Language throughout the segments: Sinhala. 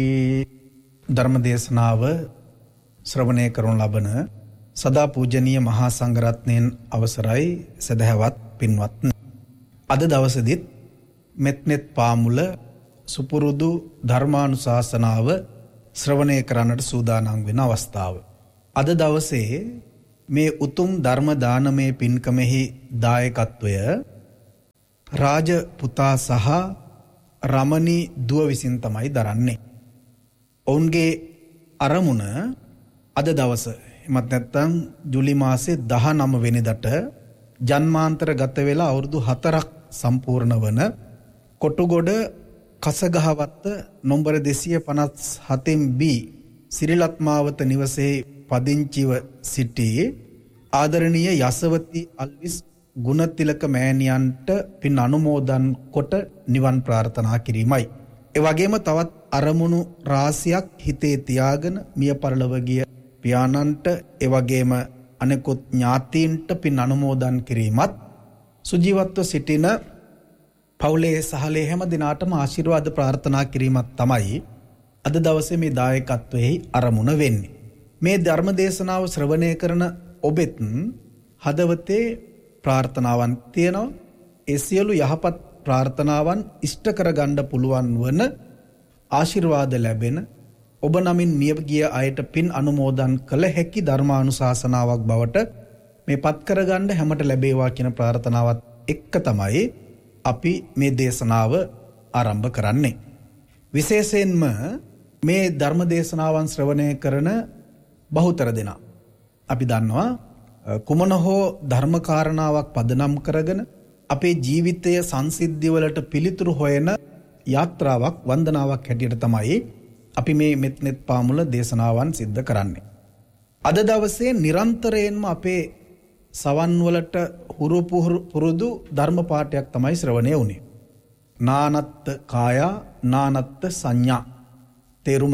ධර්ම දේශනාව ශ්‍රවණය කරන ලබන සදා පූජනීය මහා සංඝරත්නයන් අවසරයි සදහවත් පින්වත්නි. අද දවසේදීත් මෙත් පාමුල සුපුරුදු ධර්මානුශාසනාව ශ්‍රවණය කරන්නට සූදානම් වෙන අවස්ථාව. අද දවසේ මේ උතුම් ධර්ම දානමය පින්කමෙහි දායකත්වය රාජ පුතා සහ රමණී දුව විසින් තමයි දරන්නේ. ඔවුන්ගේ අරමුණ අද දවස එමත් නැත්නම් ජූලි මාසේ 19 වෙනිදාට ජන්මාන්තර ගත වෙලා අවුරුදු 4ක් සම්පූර්ණ වන කොටුගොඩ කසගහවත්ත නම්බර 257B සිරිලත් මාවත නිවසේ පදිංචිව සිටි ආදරණීය යසවති අල්විස් ගුණතිලක මෑණියන්ට පින් අනුමෝදන් කොට නිවන් ප්‍රාර්ථනා කිරීමයි. ඒ වගේම තවත් අරමුණු රාශියක් හිතේ තියාගෙන මිය පරලොව ගිය පියාණන්ට ඒ වගේම අනෙකුත් ඥාතීන්ට පින් අනුමෝදන් කිරීමත් සුජීවත්ව සිටින පවුලේ සහලේ හැම දිනාටම ආශිර්වාද ප්‍රාර්ථනා කිරීමත් තමයි අද දවසේ මේ දායකත්වයේ අරමුණ වෙන්නේ. මේ ධර්ම දේශනාව ශ්‍රවණය කරන ඔබෙත් හදවතේ ප්‍රාර්ථනාවන් තියෙනවා. ඒ සියලු යහපත් ප්‍රාර්ථනාවන් ඉෂ්ට කරගන්න පුළුවන් වන ආශිර්වාද ලැබෙන ඔබ නමින් මිය ගිය අයට පින් අනුමෝදන් කළ හැකි ධර්මානුශාසනාවක් බවට මේ පත් කරගන්න හැමට ලැබේවා කියන ප්‍රාර්ථනාවත් එක්ක තමයි අපි මේ දේශනාව ආරම්භ කරන්නේ. විශේෂයෙන්ම මේ ධර්ම දේශනාවන් ශ්‍රවණය කරන බහුතර දෙනා අපි දන්නවා කුමන හෝ ධර්ම කාරණාවක් පදනම් කරගෙන අපේ ජීවිතය සංසිද්ධිවලට පිළිතුරු හොයන යාත්‍රාවක් වන්දනාවක් හැටියට තමයි අපි මේ මෙත් පාමුල දේශනාවන් සිද්ධ කරන්නේ. අද දවසේ නිරන්තරයෙන්ම අපේ සවන් වලට හුරු පුරුදු ධර්ම පාඨයක් තමයි ශ්‍රවණය වුනේ. නානත්ත් කායා නානත්ත් සංඥා. තේරුම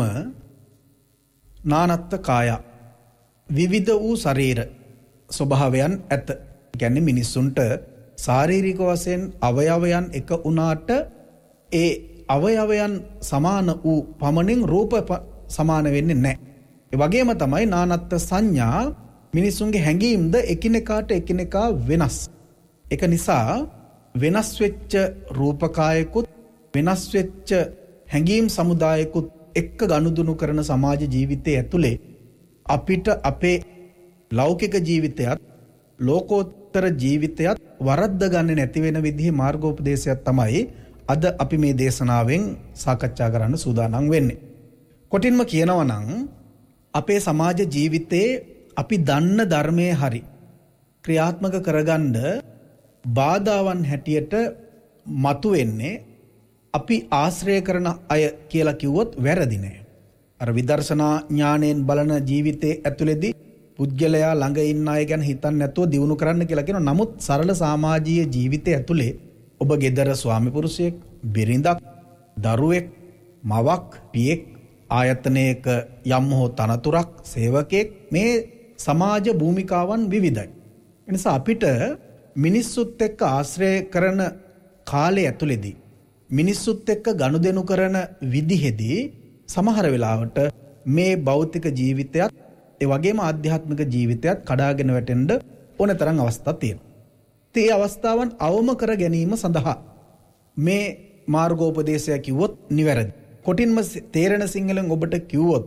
නානත්ත් කායා විවිධ වූ ශරීර ස්වභාවයන් ඇත. කියන්නේ මිනිසුන්ට ශාරීරික වශයෙන් අවයවයන් එක උනාට ඒ අවයවයන් සමාන වූ පමණින් රූප සමාන වෙන්නේ නැහැ. ඒ වගේම තමයි නානත්ත් සංඥා මිනිසුන්ගේ හැඟීම්ද එකිනෙකාට එකිනෙකා වෙනස්. ඒක නිසා වෙනස් වෙච්ච රූපකායකුත් වෙනස් වෙච්ච හැඟීම් සමුදායකුත් එක්ක ගනුදෙනු කරන සමාජ ජීවිතයේ ඇතුලේ අපිට අපේ ලෞකික ජීවිතයත් ලෝකෝත්තර ජීවිතයත් වරද්ද ගන්න නැති වෙන විදිහේ මාර්ගෝපදේශයක් තමයි අද අපි මේ දේශනාවෙන් සාකච්ඡා කරන්න සූදානම් වෙන්නේ. කොටින්ම කියනවා නම් අපේ සමාජ ජීවිතයේ අපි දන්න ධර්මයේ හරි ක්‍රියාත්මක කරගන්න බාධාවන් හැටියට මතුවෙන්නේ අපි ආශ්‍රය කරන අය කියලා කිව්වොත් වැරදි නෑ. අර විදර්ශනා ඥාණයෙන් බලන ජීවිතයේ ඇතුළේදී පුද්ගලයා ළඟ ඉන්න අය ගැන හිතන්නේ නැතුව දියුණු කරන්න කියලා කියනවා. නමුත් සරල සමාජීය ජීවිතයේ ඇතුලේ ඔබ ගෙදර ස්වාමි පුරුෂයෙක්, බිරිඳක්, දරුවෙක්, මවක්, පියෙක්, ආයතනයක යම් හෝ තනතුරක්, සේවකයෙක් මේ සමාජ භූමිකාවන් විවිධයි. ඒ නිසා අපිට මිනිස්සුත් එක්ක ආශ්‍රය කරන කාලය ඇතුලේදී මිනිස්සුත් එක්ක ගනුදෙනු කරන විදිහේදී සමහර වෙලාවට මේ භෞතික ජීවිතයත් ඒ වගේම ආධ්‍යාත්මික ජීවිතයත් කඩාගෙන වැටෙන්න ඕන තරම් අවස්ථා තියෙනවා. ඒ අවස්ථාවන් අවම කර ගැනීම සඳහා මේ මාර්ගෝපදේශය කිව්වොත් නිවැරදි. කොටින්ම තේරෙන සිංහලෙන් ඔබට කිව්වොත්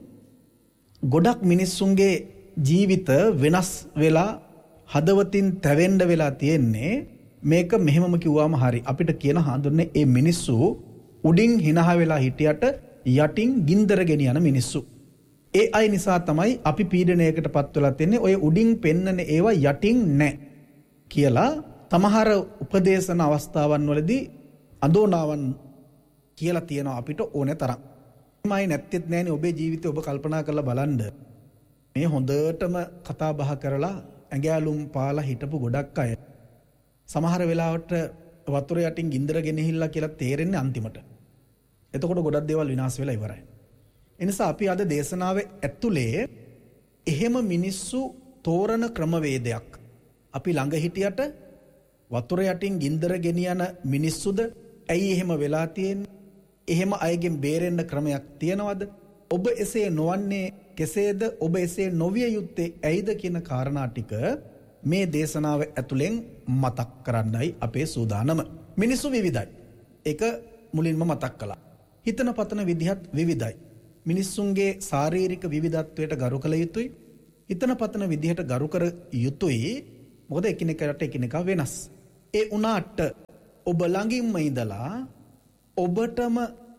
ගොඩක් මිනිස්සුන්ගේ ජීවිත වෙනස් වෙලා හදවතින් තැවෙන්න වෙලා තියෙන්නේ මේක මෙහෙමම කිව්වම හරි. අපිට කියන හඳුන්නේ මේ මිනිස්සු උඩින් හිනහ වෙලා හිටියට යටින් ගින්දර ගෙනියන මිනිස්සු. ඒ අය නිසා තමයි අපි පීඩනයකට පත් වෙලා තින්නේ. ඔය උඩින් පෙන්නන ඒවා යටින් නැහැ කියලා සමහර උපදේශන අවස්ථාවන් වලදී අඳෝනාවන් කියලා තියෙනවා අපිට ඕනේ තරම්. මයි නැත්තේත් නැහැනේ ඔබේ ජීවිතය ඔබ කල්පනා කරලා බලන්න. මේ හොඳටම කතා බහ කරලා ඇඟෑලුම් පාලා හිටපු ගොඩක් අය සමහර වෙලාවට වතුර යටින් ගින්දර ගෙනහිල්ලා කියලා තේරෙන්නේ අන්තිමට. එතකොට ගොඩක් දේවල් විනාශ වෙලා ඉවරයි. ඒ නිසා අපි අද දේශනාවේ ඇතුලේ එහෙම මිනිස්සු තෝරන ක්‍රමවේදයක් අපි ළඟ හිටියට වතුර යටින් ගින්දර ගෙනියන මිනිස්සුද ඇයි එහෙම වෙලා තියෙන්නේ? එහෙම අයගෙන් බේරෙන්න ක්‍රමයක් තියනවද? ඔබ එසේ නොවන්නේ කෙසේද? ඔබ එසේ නොවිය යුත්තේ ඇයිද කියන කාරණා ටික මේ දේශනාව ඇතුලෙන් මතක් කරන්නයි අපේ සූදානම. මිනිස්සු විවිධයි. ඒක මුලින්ම මතක් කළා. හිතන පතන විදිහත් විවිධයි. මිනිස්සුන්ගේ ශාරීරික විවිධත්වයට ගරු කළ යුතුයි. හිතන පතන විදිහට ගරු කර යුතුයි. මොකද එකිනෙකට එකිනෙකා වෙනස්. ඒ උනාට ඔබ ළඟින්ම ඉඳලා ඔබටම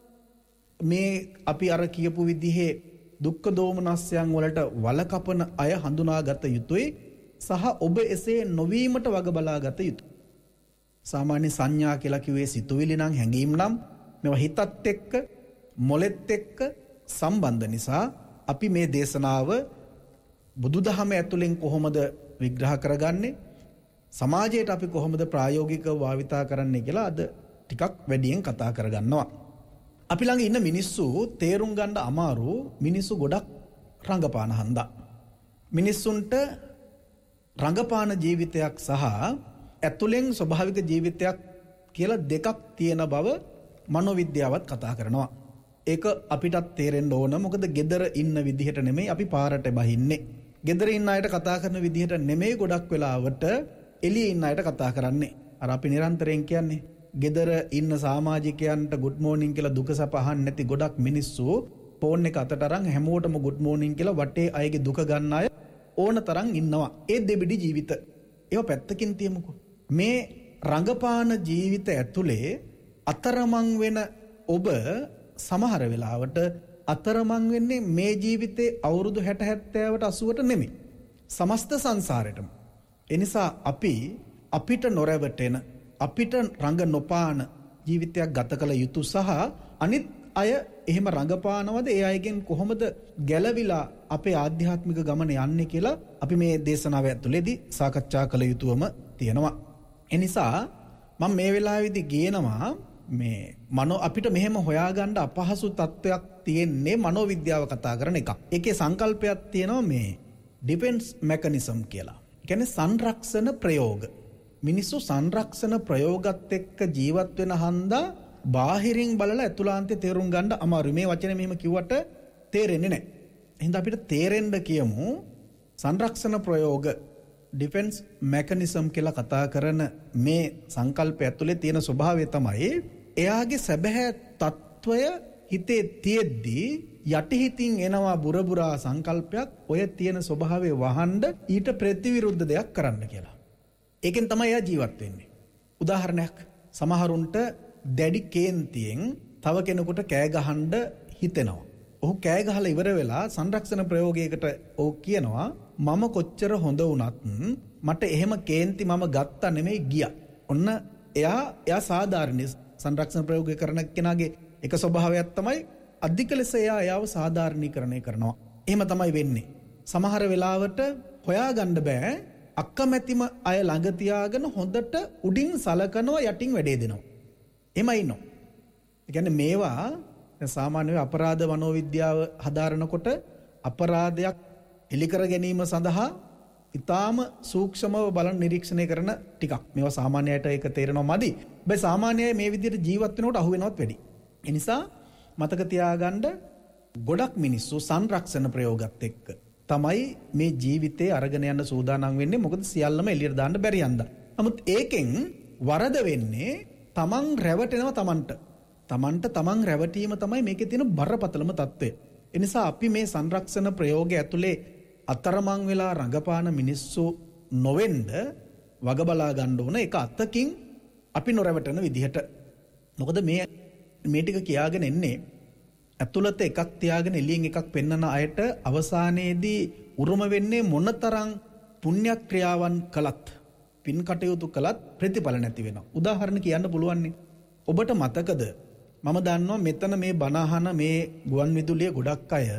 මේ අපි අර කියපු විදිහේ දුක්ඛ දෝමනස්යන් වලට වලකපන අය හඳුනාගත යුතුයි. සහ ඔබ එසේ නොවීමට වග බලාගත යුතුයි. සාමාන්‍ය සංඥා කියලා කිව්වේ සිතුවිලි නම් හැඟීම් නම් මේවා හිතත් එක්ක මොලෙත් එක්ක සම්බන්ධ නිසා අපි මේ දේශනාව බුදුදහම ඇතුලෙන් කොහොමද විග්‍රහ කරගන්නේ, සමාජයට අපි කොහොමද ප්‍රායෝගිකව භාවිතා කරන්නේ කියලා අද ටිකක් වැඩියෙන් කතා කරගන්නවා. අපි ළඟ ඉන්න මිනිස්සු තේරුම් ගන්න අමාරු මිනිස්සු ගොඩක් රංගපාන හන්දා. මිනිස්සුන්ට රංගපාන ජීවිතයක් සහ ඇතුලෙන් ස්වභාවික ජීවිතයක් කියලා දෙකක් තියෙන බව මනෝවිද්‍යාවත් කතා කරනවා. ඒක අපිටත් තේරෙන්න ඕන. මොකද gedara ඉන්න විදිහට නෙමෙයි අපි පාරට බහින්නේ. gedara ඉන්න අයට කතා කරන විදිහට නෙමෙයි ගොඩක් වෙලාවට එළියේ ඉන්න අයට කතා කරන්නේ. අර අපි නිරන්තරයෙන් කියන්නේ gedara ඉන්න සමාජිකයන්ට good morning කියලා දුක සැප අහන්න නැති ගොඩක් මිනිස්සු ෆෝන් එක අතට අරන් හැමෝටම good morning කියලා වටේ අයගේ දුක ගන්න අය ඕන තරම් ඉන්නවා. ඒ දෙබිඩි ජීවිත. ඒව පැත්තකින් තියමුකෝ. මේ රංගපාන ජීවිත ඇතුලේ අතරමං වෙන ඔබ සමහර වෙලාවට අතරමං වෙන්නේ මේ ජීවිතේ අවුරුදු 60 70ට 80ට නෙමෙයි. සමස්ත සංසාරෙටම. ඒ නිසා අපිට නොරැවටෙන අපිට රංග නොපාන ජීවිතයක් ගත කළ යුතු සහ අනිත් අය එහෙම රංගපානවද ඒ අයගෙන් කොහොමද ගැලවිලා අපේ ආධ්‍යාත්මික ගමන යන්නේ කියලා අපි මේ දේශනාව ඇතුළේදී සාකච්ඡා කළ යුතුවම තියෙනවා. ඒ නිසා මම මේ වෙලාවේදී කියනවා මේ අපිට මෙහෙම හොයාගන්න අපහසු තත්වයක් තියෙන්නේ මනෝවිද්‍යාව කතා කරන එක. ඒකේ සංකල්පයක් තියෙනවා මේ ඩිෆෙන්ස් මෙකනිසම් කියලා. ඒ කියන්නේ සංරක්ෂණ ප්‍රයෝග. මිනිස්සු සංරක්ෂණ ප්‍රයෝගات එක්ක ජීවත් වෙන හන්දා බාහිරින් බලලා ඇතුළාන්තේ තේරුම් ගන්න අමාරුයි. මේ වචනේ මෙහෙම කිව්වට තේරෙන්නේ නැහැ. එහෙනම් අපිට තේරෙන්න කියමු සංරක්ෂණ ප්‍රයෝග ඩිෆෙන්ස් මෙකනිසම් කියලා කතා කරන මේ සංකල්පය ඇතුලේ තියෙන ස්වභාවය තමයි එයාගේ සැබෑ తত্ত্বය හිතේ තියෙද්දී යටිහිතින් එනවා බුරබුරා සංකල්පයක් ඔය තියෙන ස්වභාවය වහන්න ඊට ප්‍රතිවිරුද්ධ දෙයක් කරන්න කියලා. ඒකෙන් තමයි එයා ජීවත් වෙන්නේ. උදාහරණයක් සමහරුන්ට දැඩි කේන්තියෙන් තව කෙනෙකුට කෑ ගහන්න හිතෙනවා. ඔහු කෑ ගහලා ඉවර වෙලා සංරක්ෂණ ප්‍රයෝගයකට ඔහු කියනවා මම කොච්චර හොඳ වුණත් මට එහෙම කේන්ති මම ගත්තා නෙමෙයි ගියා. ඔන්න එයා සාධාරණ සංරක්ෂණ ප්‍රයෝගය කරන කෙනාගේ එක ස්වභාවයක් තමයි අධික ලෙස එයාව සාධාරණීකරණය කරනවා. එහෙම තමයි වෙන්නේ. සමහර වෙලාවට හොයාගන්න බෑ අකමැතිම අය ළඟ තියාගෙන හොඳට උඩින් සලකනවා යටින් වැඩේ දෙනවා. එහෙමයි ඉන්නවා. ඒ කියන්නේ මේවා සාමාන්‍යයෙන් අපරාධ මනෝවිද්‍යාව හදාරනකොට අපරාධයක් එලිකර ගැනීම සඳහා ඊටාම සූක්ෂමව බලන නිරීක්ෂණය කරන ටිකක්. මේවා සාමාන්‍යයට ඒක තේරෙනවා මදි. හැබැයි සාමාන්‍යයෙන් මේ විදිහට ජීවත් වෙනකොට අහු වෙනවත් වැඩි. ඒ නිසා මතක තියාගන්න ගොඩක් මිනිස්සු සංරක්ෂණ ප්‍රයෝගات එක්ක තමයි මේ ජීවිතේ අරගෙන යන්න සූදානම් වෙන්නේ. මොකද සියල්ලම එළියට දාන්න බැරි යන්දා. නමුත් ඒකෙන් වරද වෙන්නේ තමන් රැවටෙනවා තමන් රැවටීම තමයි මේකේ තියෙන බරපතලම తত্ত্বය. ඒ නිසා අපි මේ සංරක්ෂණ ප්‍රයෝගය ඇතුලේ අතරමං වෙලා රඟපාන මිනිස්සු නොවෙන්න වග බලා ගන්න ඕන. ඒක අතකින් අපි නොරැවටෙන විදිහට. මොකද මේ ටික කියාගෙන එන්නේ ඇතුළත එකක් තියාගෙන එළියෙන් එකක් පෙන්වන අයට අවසානයේදී උරුම වෙන්නේ මොනතරම් පුණ්‍ය ක්‍රියාවන් කළත් පින් කටයුතු කළත් ප්‍රතිඵල නැති වෙනවා. උදාහරණ කියන්න පුළුවන්. ඔබට මතකද මම දන්නවා මෙතන මේ බණහන මේ ගුවන් විදුලියේ ගොඩක් අය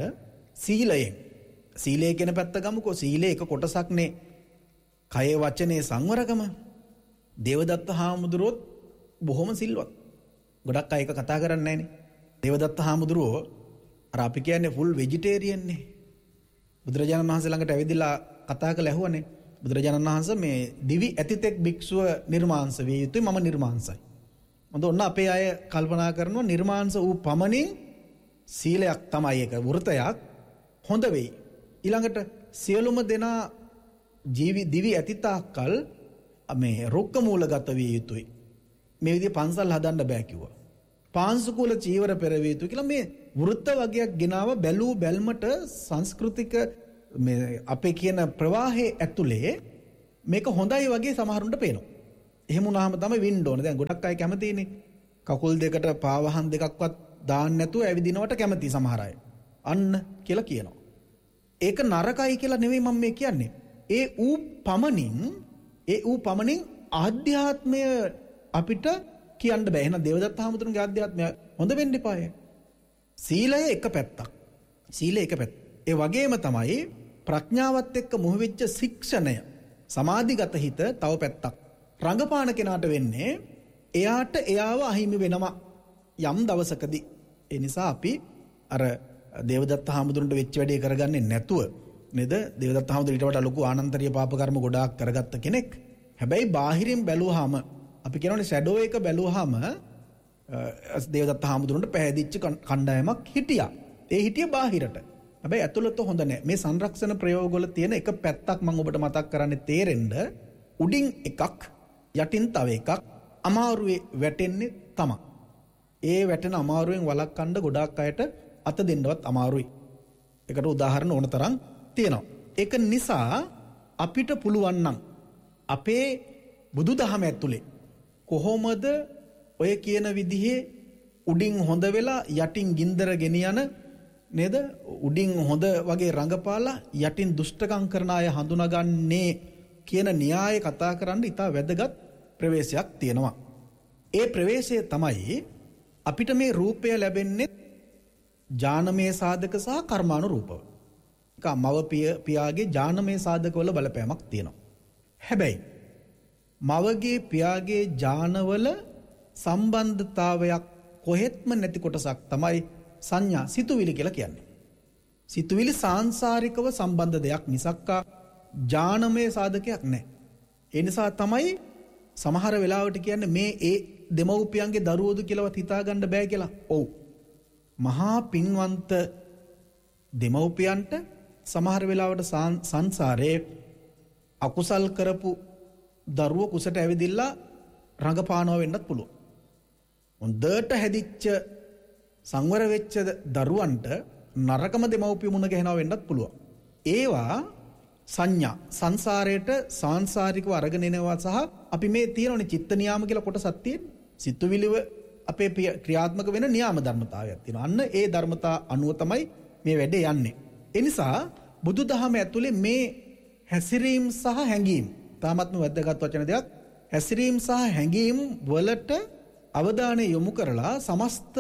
සීලය කියන පැත්ත ගමුකෝ. සීලය එක කොටසක්නේ කය වචනේ සංවරකම. දේවදත්ත හාමුදුරුවෝ බොහොම සිල්වත්. ගොඩක් අය එක කතා කරන්නේ නැහනේ. දේවදත්ත හාමුදුරුවෝ අර අපි කියන්නේ ෆුල් වෙජිටේරියන් නේ. බුදුරජාණන් වහන්සේ ළඟට ඇවිදලා කතා කරලා ඇහුවනේ. බුදුරජාණන් වහන්සේ මේ දිවි ඇතිතෙක් භික්ෂුව නිර්මාංශ විය යුතුයි මම නිර්මාංශයි. මොකද ඔන්න අපේ අය කල්පනා කරනවා නිර්මාංශ වූ පමණින් සීලයක් තමයි ඒක වෘතයක් හොඳ වෙයි. ඊළඟට සියලුම දෙනා දිවි ඇතිතාක්කල් මේ රුක්ක මූලගත විය යුතුයි. මේ විදිහ පන්සල් හදන්න බෑ කිව්වා. පාංශුකූල චීවර පෙරවිය යුතුයි කියලා මේ වෘත්ත වගේක් ගෙනාව බැලූ බැල්මට සංස්කෘතික මේ අපේ කියන ප්‍රවාහයේ ඇතුලේ මේක හොඳයි වගේ සමහරුන්ට පේනවා. එහෙම වුණාම තමයි වින්න ඕනේ. දැන් ගොඩක් අය කැමතිනේ. කකුල් දෙකට පාවහන් දෙකක්වත් දාන්න නැතුව ඇවිදිනවට කැමති සමහර අය. අන්න කියලා කියනවා. ඒක නරකයි කියලා නෙවෙයි මම මේ කියන්නේ. ඒ ඌ පමණින් ආධ්‍යාත්මය අපිට කියන්න බෑ. එහෙනම් දේවදත්ත හාමුදුරන්ගේ ආධ්‍යාත්මය හොඳ වෙන්න එපාය. සීලය එක පැත්තක්. සීලය එක පැත්ත. ඒ වගේම තමයි ප්‍රඥාවත් එක්ක මුහු වෙච්ච ශික්ෂණය සමාධිගත හිත තව පැත්තක්. රංගපාන කෙනාට වෙන්නේ එයාට එයාව අහිමි වෙනවා යම් දවසකදී. ඒ නිසා අපි අර දේවදත්ත හාමුදුරන්ට වෙච්ච වැඩේ කරගන්නේ නැතුව නේද? දේවදත්ත හාමුදුර ඊට වඩා ලොකු ආනන්තරීය පාප කර්ම ගොඩාක් කරගත්ත කෙනෙක්. හැබැයි බාහිරින් බැලුවාම අපි කියනවානේ ෂැඩෝ එක බැලුවාම දේවදත්ත හාමුදුරන්ට පැහැදිච්ච කණ්ඩායමක් හිටියා. ඒ හිටිය බාහිරට. හැබැයි ඇතුළත හොඳ නැහැ. මේ සංරක්ෂණ ප්‍රයෝගවල තියෙන එක පැත්තක් මම ඔබට මතක් කරන්නේ තේරෙන්න උඩින් එකක් යටින් තව එකක් අමාරුවේ වැටෙන්නේ තමයි. ඒ වැටෙන අමාරුවෙන් වළක්වන්න ගොඩාක් අයට අත දෙන්නවත් අමාරුයි. ඒකට උදාහරණ ඕන තරම් තියෙනවා. ඒක නිසා අපිට පුළුවන් නම් අපේ බුදුදහම ඇතුලේ කොහොමද ඔය කියන විදිහේ උඩින් හොඳ වෙලා යටින් ගින්දර ගෙනියන නේද? උඩින් හොඳ වගේ රඟපාලා යටින් දුෂ්ටකම් කරන අය හඳුනාගන්නේ කියන න්‍යාය කතා කරන්න ඉතා වැදගත් ප්‍රවේශයක් තියෙනවා. ඒ ප්‍රවේශය තමයි අපිට මේ රූපය ලැබෙන්නේ ඥානමය සාධක සහ කර්මානුරූපව. ඒක මව පියාගේ ඥානමය සාධකවල බලපෑමක් තියෙනවා. හැබැයි මවගේ පියාගේ ඥානවල සම්බන්ධතාවයක් කොහෙත්ම නැති කොටසක් තමයි සංඥා සිතුවිලි කියලා කියන්නේ. සිතුවිලි සාංශාරිකව සම්බන්ධ දෙයක් මිසක්කා ඥානමය සාධකයක් නැහැ. ඒ නිසා තමයි සමහර වෙලාවට කියන්නේ මේ ඒ දෙමව්පියන්ගේ දරුවෝද කියලාවත් හිතා ගන්න බෑ කියලා. ඔව්. මහා පින්වන්ත දෙමව්පියන්ට සමහර වෙලාවට සංසාරේ අකුසල් කරපු දරුවෝ කුසට ඇවිදිලා රඟපානවා වෙන්නත් පුළුවන්. හොඳට හැදිච්ච සංවර වෙච්ච දරුවන්ට නරකම දෙමව්පිය මුණ ගැහෙනවා වෙන්නත් පුළුවන්. ඒවා සංඥා සංසාරයට සාංශාරිකව අරගෙන එනවා සහ අපි මේ තියෙනනේ චිත්ත නියාම කියලා කොටසක් තියෙන. සිතුවිලිව අපේ ක්‍රියාත්මක වෙන නියාම ධර්මතාවයක් තියෙනවා. අන්න ඒ ධර්මතා අනුව තමයි මේ වැඩේ යන්නේ. ඒ නිසා බුදුදහම ඇතුලේ මේ හැසිරීම සහ හැඟීම් තාමත්ම වැදගත් වචන දෙයක්. හැසිරීම සහ හැඟීම් වලට අවධානය යොමු කරලා සමස්ත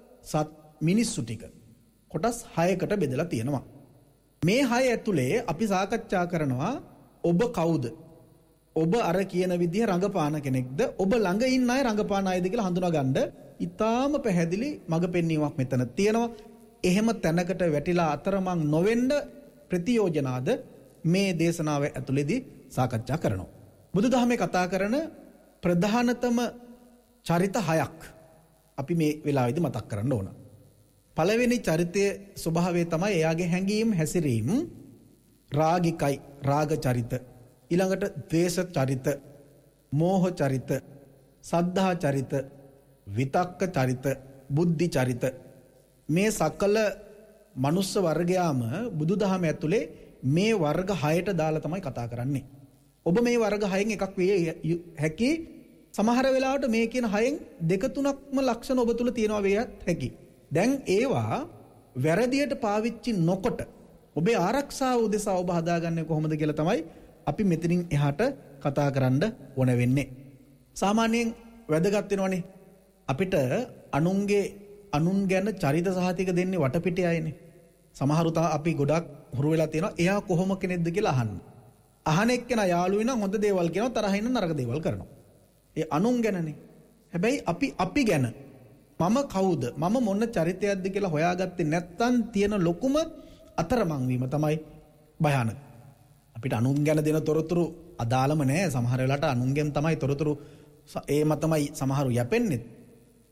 මිනිස්සු ටික කොටස් 6කට බෙදලා තියෙනවා. මේ 6 ඇතුලේ අපි සාකච්ඡා කරනවා ඔබ කවුද? ඔබ අර කියන විදිහ රංගපාන කෙනෙක්ද? ඔබ ළඟ ඉන්න අය රංගපාන අයද කියලා හඳුනා ගන්න ඉතාම පැහැදිලි මඟ පෙන්වීමක් මෙතන තියෙනවා. එහෙම තැනකට වැටිලා අතරමං නොවෙන්න ප්‍රතියෝජනාද මේ දේශනාව ඇතුලේදී සාකච්ඡා කරනවා. බුදුදහමේ කතා කරන ප්‍රධානතම චරිත 6ක් අපි මේ වෙලාවේදී මතක් කරන්න ඕන. පළවෙනි චරිතයේ ස්වභාවය තමයි එයාගේ හැඟීම් හැසිරීම රාගිකයි රාග චරිත. ඊළඟට ද්වේෂ චරිත, මෝහ චරිත, සද්ධා චරිත, විතක්ක චරිත, බුද්ධි චරිත. මේ සකල මනුස්ස වර්ගයාම බුදුදහම ඇතුලේ මේ වර්ග 6ට දාලා තමයි කතා කරන්නේ. ඔබ මේ වර්ග 6න් එකක් විය හැකි. සමහර වෙලාවට මේ කියන 6න් දෙක තුනක්ම ලක්ෂණ ඔබ තුල තියෙනවා වේයත් හැකි. දැන් ඒවා වැරදියට පාවිච්චි නොකොට ඔබේ ආරක්ෂාව උදෙසා ඔබ හදාගන්නේ කොහොමද කියලා තමයි අපි මෙතනින් එහාට කතා කරන්න ඕන වෙන්නේ. සාමාන්‍යයෙන් වැදගත් වෙනවනේ අපිට අනුන් ගැන චරිත සහතික දෙන්නේ වටපිටේ අයනේ. සමහරු අපි ගොඩක් හුරු වෙලා තියෙනවා එයා කොහොම කෙනෙක්ද කියලා අහන්න. අහන එක්කෙනා යාළුවෙ නම් හොඳ දේවල් කියනවා, තරහ ඉන්න නරක දේවල් කරනවා. ඒ අනුන් ගැනනේ. හැබැයි අපි ගැන මම කවුද? මම මොන චරිතයක්ද කියලා හොයාගත්තේ නැත්නම් තියෙන ලොකුම අතරමං වීම තමයි භයානක. අපිට අනුන් ගැන දෙන තොරතුරු අදාළම නැහැ. සමහර වෙලාවට අනුන්ගෙන් තමයි තොරතුරු ඒම තමයි සමහරු යැපෙන්නේ.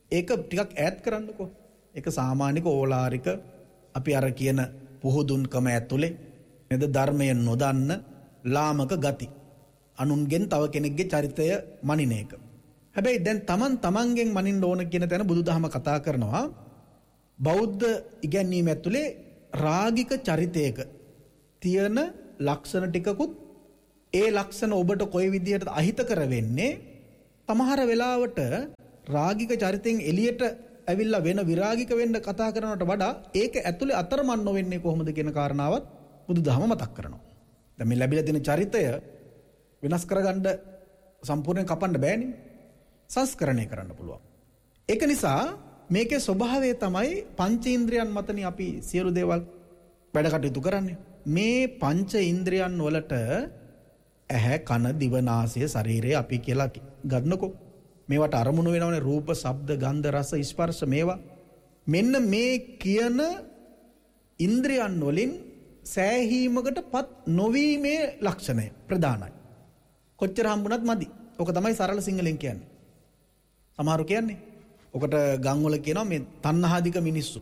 ඒක ටිකක් ඈත් කරන්නකෝ. ඒක සාමාන්‍යක ඕලාරික අපි අර කියන පුහුදුන්කම ඇතුලේ නේද ධර්මය නොදන්න ලාමක ගති. අනුන්ගෙන් තව කෙනෙක්ගේ චරිතය මනින එක. හැබැයි දැන් තමන්ගෙන් මනින්න ඕන කියන තැන බුදුදහම කතා කරනවා බෞද්ධ ඉගැන්වීම ඇතුලේ රාගික චරිතයක තියෙන ලක්ෂණ ටිකකුත් ඒ ලක්ෂණ ඔබට කොයි විදිහටද අහිතකර වෙන්නේ සමහර වෙලාවට රාගික චරිතෙන් එළියට ඇවිල්ලා වෙන විරාගික වෙන්න කතා කරනවට වඩා ඒක ඇතුලේ අතරමං නොවෙන්නේ කොහොමද කියන කාරණාවත් බුදුදහම මතක් කරනවා. දැන් මේ ලැබිලා තියෙන චරිතය වෙනස් කරගන්න සම්පූර්ණයෙන් කපන්න බෑනේ. සංස්කරණය කරන්න පුළුවන්. ඒක නිසා මේකේ ස්වභාවය තමයි පංචේන්ද්‍රයන් මතනේ අපි සියලු දේවල් වැඩ කටයුතු කරන්නේ. මේ පංච ඉන්ද්‍රයන් වලට ඇහැ කන දිව නාසය ශරීරය අපි කියලා ගන්නකො. මේවට අරමුණු වෙනවනේ රූප ශබ්ද ගන්ධ රස ස්පර්ශ මේවා. මෙන්න මේ කියන ඉන්ද්‍රයන් වලින් සෑහීමකටපත් නොවීමේ ලක්ෂණය ප්‍රධානයි. කොච්චර හම්බුණත් මදි. ඔක තමයි සරල සිංහලෙන් කියන්නේ. සමහරු කියන්නේ ඔකට ගම් වල කියනවා මේ තණ්හාධික මිනිස්සු.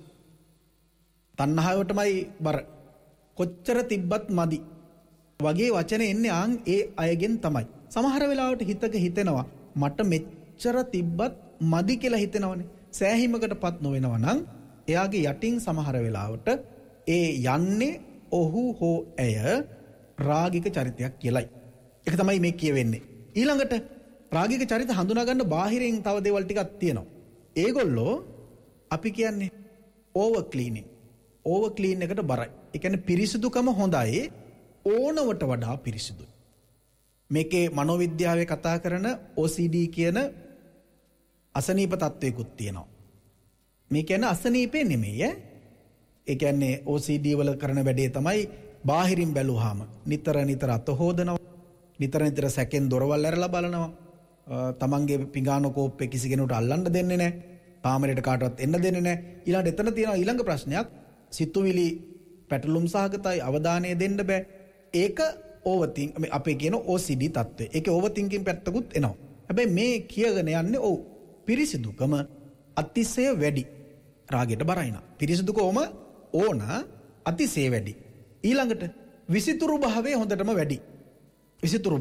තණ්හාවටමයි බර. කොච්චර තිබ්බත් මදි. වගේ වචන එන්නේ ආන් ඒ අයගෙන් තමයි. සමහර වෙලාවට හිතක හිතෙනවා මට මෙච්චර තිබ්බත් මදි කියලා හිතෙනවනේ. සෑහීමකටපත් නොවෙනවා නම් එයාගේ යටින් සමහර වෙලාවට ඒ යන්නේ ඔහු හෝ ඇය රාගික චරිතයක් කියලයි. ඒක තමයි මේ කියවෙන්නේ. ඊළඟට රාගික චරිත හඳුනා ගන්න බාහිරින් තව දේවල් ටිකක් තියෙනවා. ඒගොල්ලෝ අපි කියන්නේ ඕවර් ක්ලීනින්. ඕවර් ක්ලීන් එකට බරයි. ඒ කියන්නේ පිරිසිදුකම හොඳයි ඕනවට වඩා පිරිසිදුයි. මේකේ මනෝවිද්‍යාවේ කතා කරන OCD කියන අසනීප තත්වයකුත් තියෙනවා. මේ කියන්නේ අසනීපේ නෙමෙයි ඈ. ඒ කියන්නේ OCD වල කරන වැඩේ තමයි බාහිරින් බැලුවාම නිතර අත හොදනවා. නිතර සැකෙන් දොරවල් ඇරලා බලනවා. තමන්ගේ පිඟාන කෝප්පේ කිසි කෙනෙකුට අල්ලන්න දෙන්නේ නැහැ. කාමරයට කාටවත් එන්න දෙන්නේ නැහැ. ඊළඟට එතන තියෙන ඊළඟ ප්‍රශ්නයක් සිතුවිලි පැටලුම් සහගතයි අවධානය දෙන්න බෑ. ඒක ඕවර්තින්ක් අපේ කියන OCD තත්ත්වය. ඒකේ ඕවර්තින්කින් පැත්තකුත් එනවා. හැබැයි මේ කියගෙන යන්නේ ඔව් පිරිසිදුකම අතිශය වැඩි. රාගයට බරයි නා. පිරිසිදුකම ඕන අතිශය වැඩි. ඊළඟට විසිතුරු භාවය හොඳටම වැඩි. විසිතුරු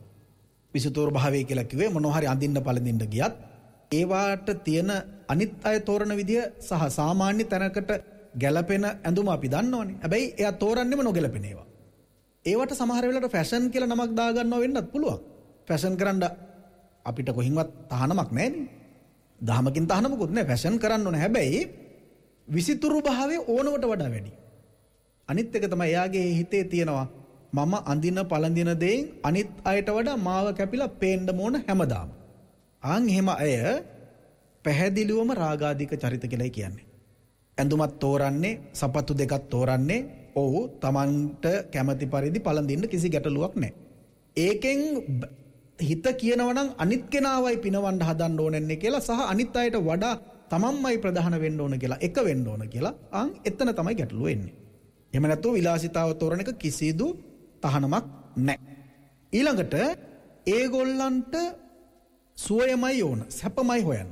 භාවය කියලා කිව්වේ මොනවා හරි අඳින්න පළඳින්න ගියත් ඒවාට තියෙන අනිත් අය තෝරන විදිය සහ සාමාන්‍ය තැනකට ගැළපෙන ඇඳුම අපි දන්නවනේ. හැබැයි එයා තෝරන්නේම නොගැලපෙන ඒවා. ඒවට සමහර වෙලාවට ෆැෂන් කියලා නමක් දාගන්නව වෙන්නත් පුළුවන්. ෆැෂන් කරන්න අපිට කොහින්වත් තහනමක් නැහැනේ. දහමකින් තහනමකුත් නැහැ. ෆැෂන් කරන්න ඕනේ. හැබැයි විසිතුරු භාවය ඕනවට වඩා වැඩි. අනිත් එක තමයි එයාගේ හිතේ තියෙනවා මම අඳින පළඳින දෙයින් අනිත් අයට වඩා මාව කැපිලා පේන්න ඕන හැමදාම. ආන් එහෙම අය පැහැදිලිවම රාගාධික චරිත කියලා කියන්නේ. ඇඳුමත් තෝරන්නේ සපත්තු දෙකක් තෝරන්නේ ඔව් Tamanට කැමති පරිදි පළඳින්න කිසි ගැටලුවක් නැහැ. ඒකෙන් හිත කියනවා නම් අනිත් කෙනාවයි පිනවන්න හදන්න ඕනන්නේ කියලා සහ අනිත් අයට වඩා Tamanමයි ප්‍රධාන වෙන්න ඕන කියලා එක වෙන්න ඕන කියලා ආන් එතන තමයි ගැටලුව එන්නේ. එහෙම නැත්නම් විලාසිතාව තෝරන එක කිසිදු තහනමක් නැහැ. ඊළඟට ඒගොල්ලන්ට සුවයමයි ඕන සැපමයි හොයන්න.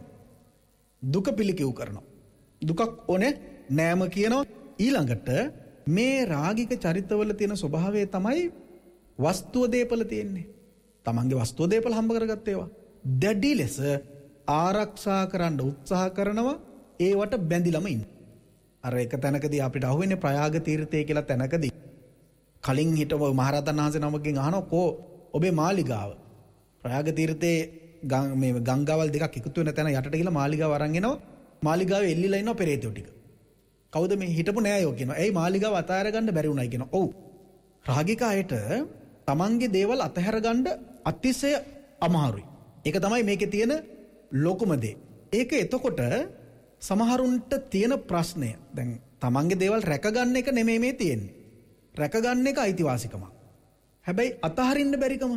දුක පිළිකිව් කරනවා. දුකක් ඕනේ නෑම කියනවා. ඊළඟට මේ රාගික චරිතවල තියෙන ස්වභාවය තමයි වස්තුව දේපල තියෙන්නේ. තමන්ගේ වස්තුව දේපල හම්බ කරගත්ත ඒවා දැඩි ලෙස ආරක්ෂා කරන්න උත්සාහ කරනවා. ඒවට බැඳිලම ඉන්න. අර එක තැනකදී අපිට අහුවෙන්නේ ප්‍රයාග තීර්ථය කියලා තැනකදී කලින් හිටව මහරහතන් වහන්සේ නමකින් අහනවා කෝ ඔබේ මාලිගාව. ප්‍රයාග තීර්ථයේ මේ ගංගාවල් දෙකක් එකතු වෙන තැන යටට ගිහලා මාලිගාව අරන් එනවා. මාලිගාවේ එල්ලිලා ඉන්නවා පෙරේතයෝ ටික. කවුද මේ හිටපු නෑයෝ කියනවා. එයි මාලිගාව අතහැර ගන්න බැරි වුණයි කියනවා. ඔව්. රාගික අයට තමන්ගේ දේවල් අතහැර ගන්න අතිශය අමාරුයි. ඒක තමයි මේකේ තියෙන ලොකුම දේ. ඒක එතකොට සමහරුන්ට තියෙන ප්‍රශ්නය. දැන් තමන්ගේ දේවල් රැකගන්න එක නෙමෙයි මේ තියෙන්නේ. රැකගන්න එක අයිතිවාසිකමක්. හැබැයි අතහරින්න බැරිකම.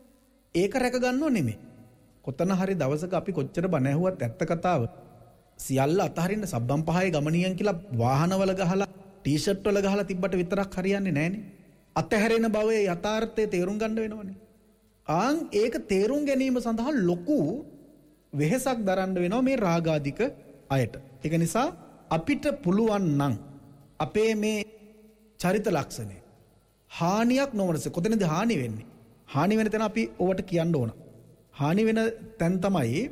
ඒක රැකගන්නව නෙමෙයි. කොතන හරි දවසක අපි කොච්චර බණ ඇහුවත් ඇත්ත කතාව සියල්ල අතහරින්න සබ්බම් පහේ ගමනියන් කියලා වාහනවල ගහලා ටී-ෂර්ට් වල ගහලා තිබ්බට විතරක් හරියන්නේ නැහනේ. අතහැරෙන බවේ යථාර්ථය තේරුම් ගන්න වෙනවනේ. ආන් ඒක තේරුම් ගැනීම සඳහා ලොකු වෙහෙසක් දරන්න වෙනවා මේ රාගාධික අයට. ඒක නිසා අපිට පුළුවන් නම් අපේ මේ චරිත ලක්ෂණය හානියක් නොවනස කොතනද හානි වෙන්නේ? හානි වෙන තැන අපි ඔවට කියන්න ඕන. හානි වෙන තැන් තමයි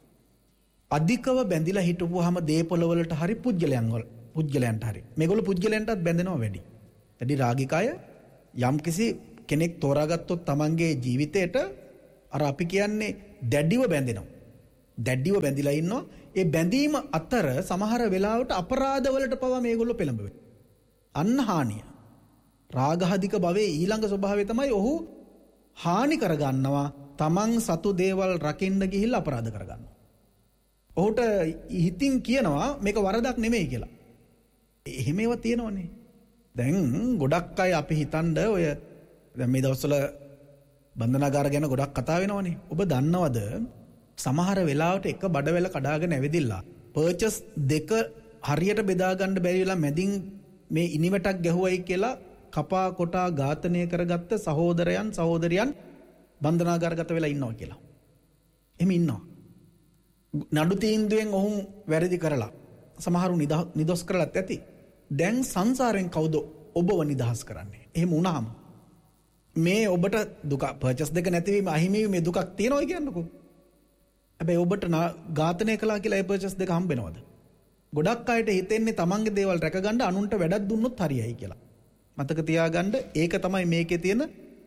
අධිකව බැඳිලා හිටපුවාම දේපොළ වලට හරි පුජ්‍යලයන්ට හරි. මේගොල්ලෝ පුජ්‍යලයන්ටත් බැඳෙනවා වැඩි. වැඩි රාගික අය යම්කිසි කෙනෙක් තෝරාගත්තොත් තමන්ගේ ජීවිතේට අර අපි කියන්නේ දැඩිව බැඳෙනවා. දැඩිව බැඳිලා ඉන්නවා. ඒ බැඳීම අතර සමහර වෙලාවට අපරාධවලට පවා මේගොල්ලෝ පෙළඹ වෙනවා. අන්න හානිය. රාගාධික භවයේ ඊළඟ ස්වභාවය තමයි ඔහු හානි කරගන්නවා. තමන් සතු දේවල් රකින්න ගිහිල්ලා අපරාධ කරගන්නවා. ඔහුට හිතින් කියනවා මේක වරදක් නෙමෙයි කියලා. එහෙම ඒවා තියෙනවනේ. දැන් ගොඩක් අය අපි හිතනද ඔය දැන් මේ දවස්වල බන්ධනාගාර ගැන ගොඩක් කතා වෙනවනේ. ඔබ දන්නවද සමහර වෙලාවට එක බඩවැල කඩාගෙන ඇවිදිලා පර්චස් දෙක හරියට බෙදා ගන්න බැරි වෙලා මැදින් මේ ඉනිමටක් ගැහුවයි කියලා කපා කොටා ඝාතනය කරගත්ත සහෝදරයන් බන්ධනාගාරගත වෙලා ඉන්නවා කියලා. එහෙම ඉන්නවා. නඩු තීන්දුවෙන් ඔහු වැරදි කරලා සමහරු නිදොස් කරලත් ඇති. දැන් සංසාරයෙන් කවුද ඔබව නිදහස් කරන්නේ? එහෙම වුණාම මේ ඔබට දුක පර්චස් දෙක නැතිවීම අහිමිවීම මේ දුකක් තියෙනවා කියන්නකෝ. හැබැයි ඔබට ඝාතනය කළා කියලා ඒ පර්චස් දෙක හම්බ වෙනවද? ගොඩක් අයට හිතෙන්නේ තමන්ගේ දේවල් රැකගන්න අනුන්ට වැඩක් දුන්නොත් හරියයි කියලා. මතක තියාගන්න ඒක තමයි මේකේ තියෙන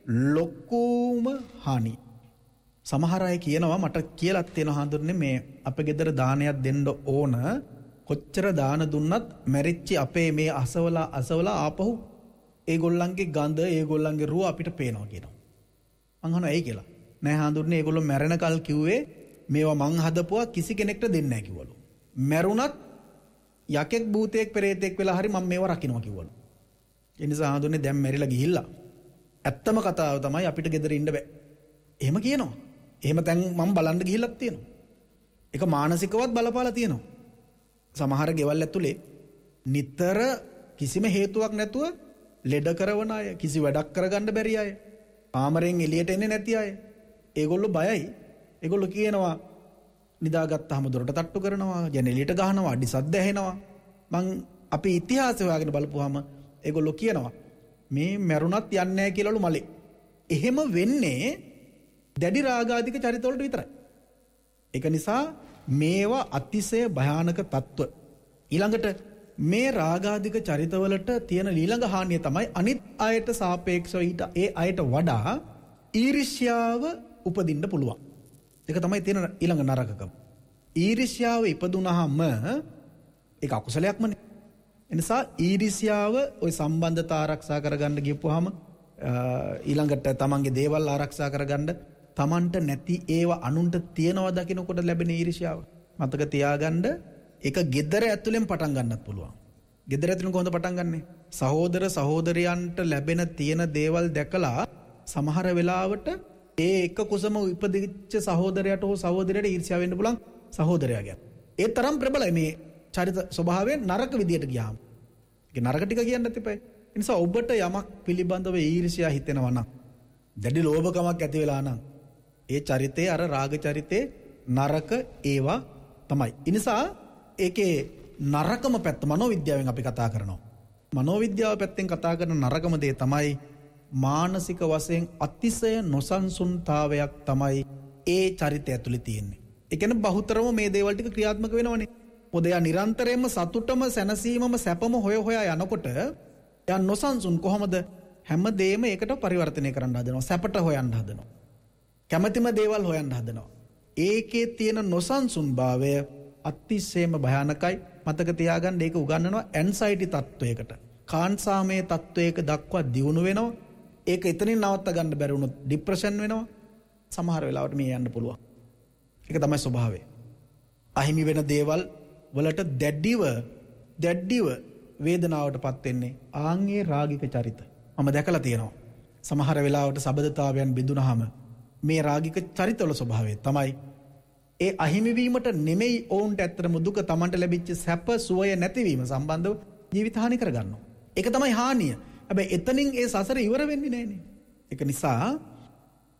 ලොකුම හානිය. සමහර අය කියනවා මට කියලාත් තියෙන හඳුන්නේ මේ අපේ ගෙදර දානයක් දෙන්න ඕන කොච්චර දාන දුන්නත් මැරිච්චි අපේ මේ අසවලා ආපහු ඒගොල්ලන්ගේ ගඳ ඒගොල්ලන්ගේ රුව අපිට පේනවා කියනවා. මං අහනවා ඇයි කියලා. නෑ හඳුන්නේ ඒගොල්ලෝ මැරෙනකල් කිව්වේ මේවා මං හදපුවා කිසි කෙනෙක්ට දෙන්නේ නැහැ කිව්වලු. මැරුණත් යකෙක් භූතයෙක් පෙරේතෙක් වෙලා හරි මම මේවා රකින්නවා කිව්වලු. ඒ නිසා හඳුන්නේ දැන් මැරිලා ගිහිල්ලා. ඇත්තම කතාව තමයි අපිට ගෙදර ඉන්න බෑ. එහෙම කියනවා. එහෙම තැන් මම බලන්න ගිහිල්ලක් තියෙනවා. ඒක මානසිකවත් බලපාලා තියෙනවා. සමහර ගෙවල් ඇතුලේ නිතර කිසිම හේතුවක් නැතුව ලෙඩ කරවන අය, කිසි වැඩක් කරගන්න බැරි අය, කාමරෙන් එළියට එන්නේ නැති අය. ඒගොල්ලෝ බයයි. ඒගොල්ලෝ කියනවා නිදාගත්තාම දොරට තට්ටු කරනවා, ජනෙලියට ගහනවා, අඩි සද්ද ඇහෙනවා. අපි ඉතිහාසය හොයාගෙන බලපුවාම ඒගොල්ලෝ කියනවා මේ මැරුණත් යන්නේ නැහැ කියලාලු මලේ. එහෙම වෙන්නේ දැඩි රාගාධික චරිතවලට විතරයි. ඒක නිසා මේවා අතිශය භයානක තත්ත්ව. ඊළඟට මේ රාගාධික චරිතවලට තියෙන ඊළඟ හානිය තමයි අනිත් අයට සාපේක්ෂව ඒ අයට වඩා ඊර්ෂ්‍යාව උපදින්න පුළුවන්. ඒක තමයි තියෙන ඊළඟ නරකකම. ඊර්ෂ්‍යාව ඉපදුනහම ඒක අකුසලයක්මනේ. ඒ නිසා ඊර්ෂ්‍යාව ওই සම්බන්ධතා ආරක්ෂා කරගන්න ගියපුවාම ඊළඟට තමන්ගේ දේවල් ආරක්ෂා කරගන්න තමන්ට නැති ඒවා අනුන්ට තියනවා දකින්නකොට ලැබෙන ඊර්ෂ්‍යාව. මතක තියාගන්න ඒක ගෙදර ඇතුලෙන් පටන් ගන්නත් පුළුවන්. ගෙදර ඇතුලෙන් කොහොමද පටන් ගන්නෙ? සහෝදර සහෝදරයන්ට ලැබෙන තියෙන දේවල් දැකලා සමහර වෙලාවට ඒ එක කුසම ඉපදිච්ච සහෝදරයට හෝ සහෝදරියට ඊර්ෂ්‍යාව වෙන්න පුළුවන් සහෝදරයාගෙන්. ඒ තරම් ප්‍රබලයි මේ චරිත ස්වභාවයෙන් නරක විදියට ගියාම. ඒක නරක ටික කියන්නත් එපා. ඒ නිසා ඔබට යමක් පිළිබඳව ඊර්ෂ්‍යා හිතෙනවා නම්, දැඩි ලෝභකමක් ඇති වෙලා නම්, ඒ චරිතේ අර රාග චරිතේ නරක ඒවා තමයි. ඒ නිසා ඒකේ නරකම පැත්ත මනෝවිද්‍යාවෙන් අපි කතා කරනවා. මනෝවිද්‍යාව පැත්තෙන් කතා කරන නරකම දේ තමයි මානසික වශයෙන් අතිශය නොසන්සුන්තාවයක් තමයි ඒ චරිතය ඇතුලේ තියෙන්නේ. ඒ කියන්නේ බහුතරම මේ දේවල් ටික ක්‍රියාත්මක වෙනවනේ. මොකද එයා නිරන්තරයෙන්ම සතුටම සැනසීමම සැපම හොයා යනකොට එයා නොසන්සුන් කොහොමද හැම දෙයක්ම ඒකට පරිවර්තනය කරන්න හදනවා. සැපට හොයන්න හදනවා. කැමැතිම දේවල් හොයන්න හදනවා. ඒකේ තියෙන නොසන්සුන්භාවය අතිශයම භයානකයි. මතක තියාගන්න ඒක උගන්වනවා ඇන්සයිටි තත්වයකට. කාන්සාමයේ තත්වයක දක්වා දියුණු වෙනවා. ඒක එතනින් නවත්ත ගන්න බැරි වුණොත් ડિප්‍රෙෂන් වෙනවා. සමහර වෙලාවට මේ යන්න පුළුවන්. ඒක තමයි ස්වභාවය. අහිමි වෙන දේවල් වලට දැඩිව වේදනාවටපත් වෙන්නේ ආන්ගේ රාගික චරිත. මම දැකලා තියෙනවා. සමහර වෙලාවට සබඳතාවයන් බිඳුනහම මේ රාගික චරිතවල ස්වභාවය තමයි ඒ අහිමි වීමට නෙමෙයි ඔවුන්ට ඇත්තටම දුක තමන්ට ලැබිච්ච සැප සුවය නැතිවීම සම්බන්ධව ජීවිත හානි කරගන්නවා. ඒක තමයි හානිය. හැබැයි එතනින් ඒ සසර ඉවර වෙන්නේ නැහනේ. ඒක නිසා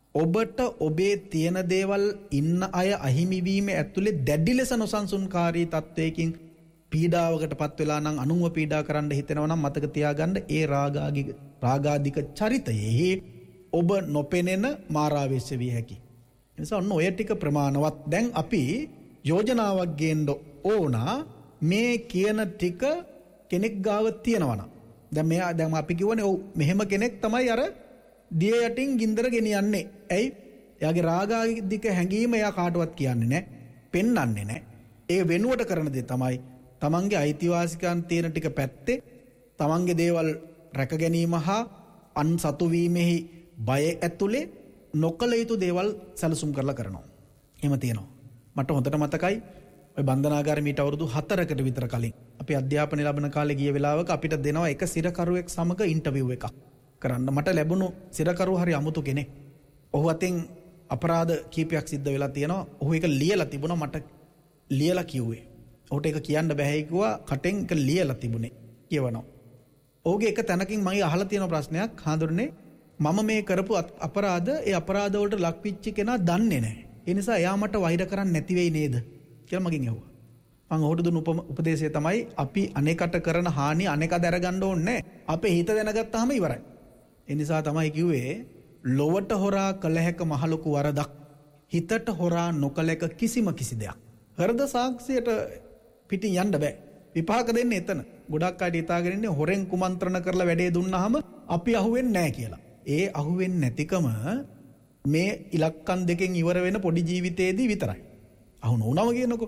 ඔබට ඔබේ තියෙන දේවල් ඉන්න අය අහිමිවීම ඇතුළේ දැඩි ලෙස නොසන්සුන්කාරී තත්ත්වයකින් පීඩාවකට පත් වෙලා නම් අනුන්ව පීඩා කරන්න හිතෙනවා නම් මතක තියාගන්න ඒ රාගාධික චරිතයෙහි ඔබ නොපෙනෙන මාරාවේශ විය හැකි. ඒ නිසා ඔන්න ඔය ටික ප්‍රමාණවත්. දැන් අපි යෝජනාවක් ගේන්න ඕන මේ කියන ටික කෙනෙක් ගාව තියෙනවා නම්. දැන් අපි කියවනේ ඔව් මෙහෙම කෙනෙක් තමයි අර දිය යටින් ගින්දර ගෙනියන්නේ. ඇයි? එයාගේ රාගාධික හැඟීම එයා කාටවත් කියන්නේ නැහැ. පෙන්වන්නේ නැහැ. ඒ වෙනුවට කරන දේ තමයි තමන්ගේ අයිතිවාසිකම් තියෙන ටික පැත්තේ තමන්ගේ දේවල් රැක ගැනීම හා අන් සතු වීමෙහි බය ඇතුලේ නොකල යුතු දේවල් සැලසුම් කරලා කරනවා. එහෙම තියෙනවා. මට හොඳට මතකයි ඔය බන්ධනාගාරේ මීට අවුරුදු 4කට විතර කලින් අපි අධ්‍යාපනය ලැබෙන කාලේ ගිය වෙලාවක අපිට දෙනවා එක සිරකරුවෙක් සමග ඉන්ටර්විව් එකක් කරන්න. මට ලැබුණු සිරකරුව හරි අමුතු කෙනෙක්. ඔහු අතින් අපරාධ කීපයක් සිද්ධ වෙලා තියෙනවා. ඔහු ඒක ලියලා තිබුණා. මට ලියලා කිව්වේ. ඔහුට ඒක කියන්න බෑ කිව්වා. කටෙන් ඒක ලියලා තිබුණේ කියවනවා. ඔහුගේ එක තැනකින් මම අහලා තියෙන ප්‍රශ්නයක් හඳුරන්නේ මම මේ කරපු අපරාධ ඒ අපරාධ වලට ලක් වෙච්ච කෙනා දන්නේ නැහැ. ඒ නිසා එයා මට වෛර කරන්නේ නැති වෙයි නේද කියලා මගෙන් ඇහුවා. මම ඔහුට දුන්න උපදේශය තමයි අපි අනේකට කරන හානි අනේකද අරගන්න ඕනේ නැහැ. අපේ හිත දැනගත්තාම ඉවරයි. ඒ නිසා තමයි කිව්වේ ලොවට හොරා කළ හැක මහලොකු වරදක් හිතට හොරා නොකළ හැක කිසිම කිසි දෙයක්. හෘද සාක්ෂියට පිටින් යන්න බෑ. විපාක දෙන්නේ එතන. ගොඩක් අය හිතාගෙන ඉන්නේ හොරෙන් කුමන්ත්‍රණ කරලා වැඩේ දුන්නාම අපි අහුවෙන්නේ නැහැ කියලා. ඒ අහුවෙන්නේ නැතිකම මේ ඉලක්කම් දෙකෙන් ඉවර වෙන පොඩි ජීවිතේදී විතරයි. අහු නොවුනම කියනකො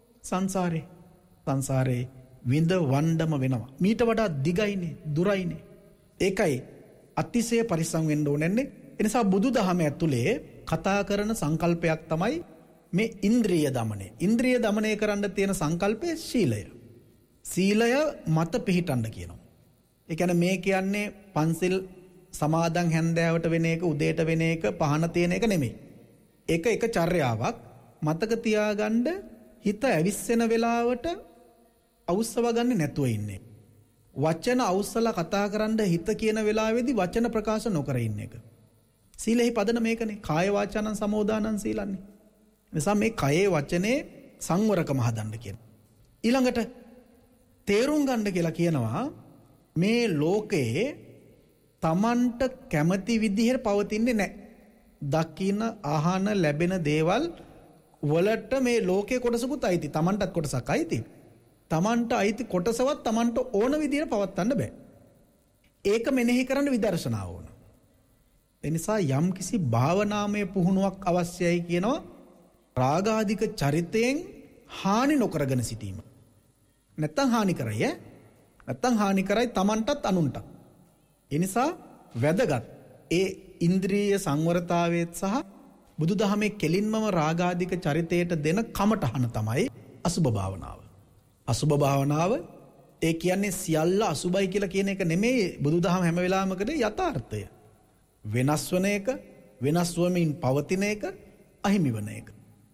සංසාරේ විඳ වණ්ඩම වෙනවා. මීට වඩා දිගයිනේ දුරයිනේ. ඒකයි අතිශය පරිස්සම් වෙන්න ඕනේ. ඒ නිසා බුදුදහම ඇතුලේ කතා කරන සංකල්පයක් තමයි මේ ඉන්ද්‍රිය දමනය. ඉන්ද්‍රිය දමනය කරන්න තියෙන සංකල්පය සීලය. සීලය මත පිහිටන්න කියනවා. ඒ කියන්නේ මේ කියන්නේ පන්සිල් සමාදන් හැන්දෑවට වෙන එක උදේට වෙන එක පහන තියෙන එක නෙමෙයි. ඒක එක චර්යාවක්. මතක තියාගන්න හිත ඇවිස්සෙන වෙලාවට අවුස්සව ගන්න නැතුව ඉන්නේ. වචන අවුස්සලා කතා කරන්න හිත කියන වෙලාවේදී වචන ප්‍රකාශ නොකර ඉන්න එක. සීලෙහි පදන මේකනේ. කාය වාචානං සමෝදානං සීලන්නේ. නිසා මේ කයේ වචනේ සංවරකම හදන්න කියනවා. ඊළඟට තේරුම් ගන්න කියලා කියනවා මේ ලෝකයේ තමන්ට කැමති විදිහට පවතින්නේ නැහැ. දකින්න අහන ලැබෙන දේවල් වලට මේ ලෝකයේ කොටසකුත් අයිති. තමන්ටත් කොටසක් අයිති. තමන්ට අයිති කොටසවත් තමන්ට ඕන විදිහට පවත්වන්න බෑ. ඒක මෙනෙහි කරන්න විදර්ශනාව ඕන. ඒ නිසා යම්කිසි භාවනාමය පුහුණුවක් අවශ්‍යයි කියනවා. රාගාධික චරිතයෙන් හානි නොකරගෙන සිටීම. නැත්තම් හානි කරයි ඈ. නැත්තම් හානි කරයි තමන්ටත් අනුන්ටත්. ඒ නිසා වැදගත් ඒ ඉන්ද්‍රිය සංවරතාවයත් සහ බුදුදහමේ කෙලින්මම රාගාධික චරිතයට දෙන කමටහන තමයි අසුභ භාවනාව. අසුභ භාවනාව ඒ කියන්නේ සියල්ල අසුභයි කියලා කියන එක නෙමෙයි බුදුදහම හැම වෙලාවෙම කරේ යථාර්ථය. වෙනස් වන එක, වෙනස් වමින් පවතින එක, අහිමි වන එක.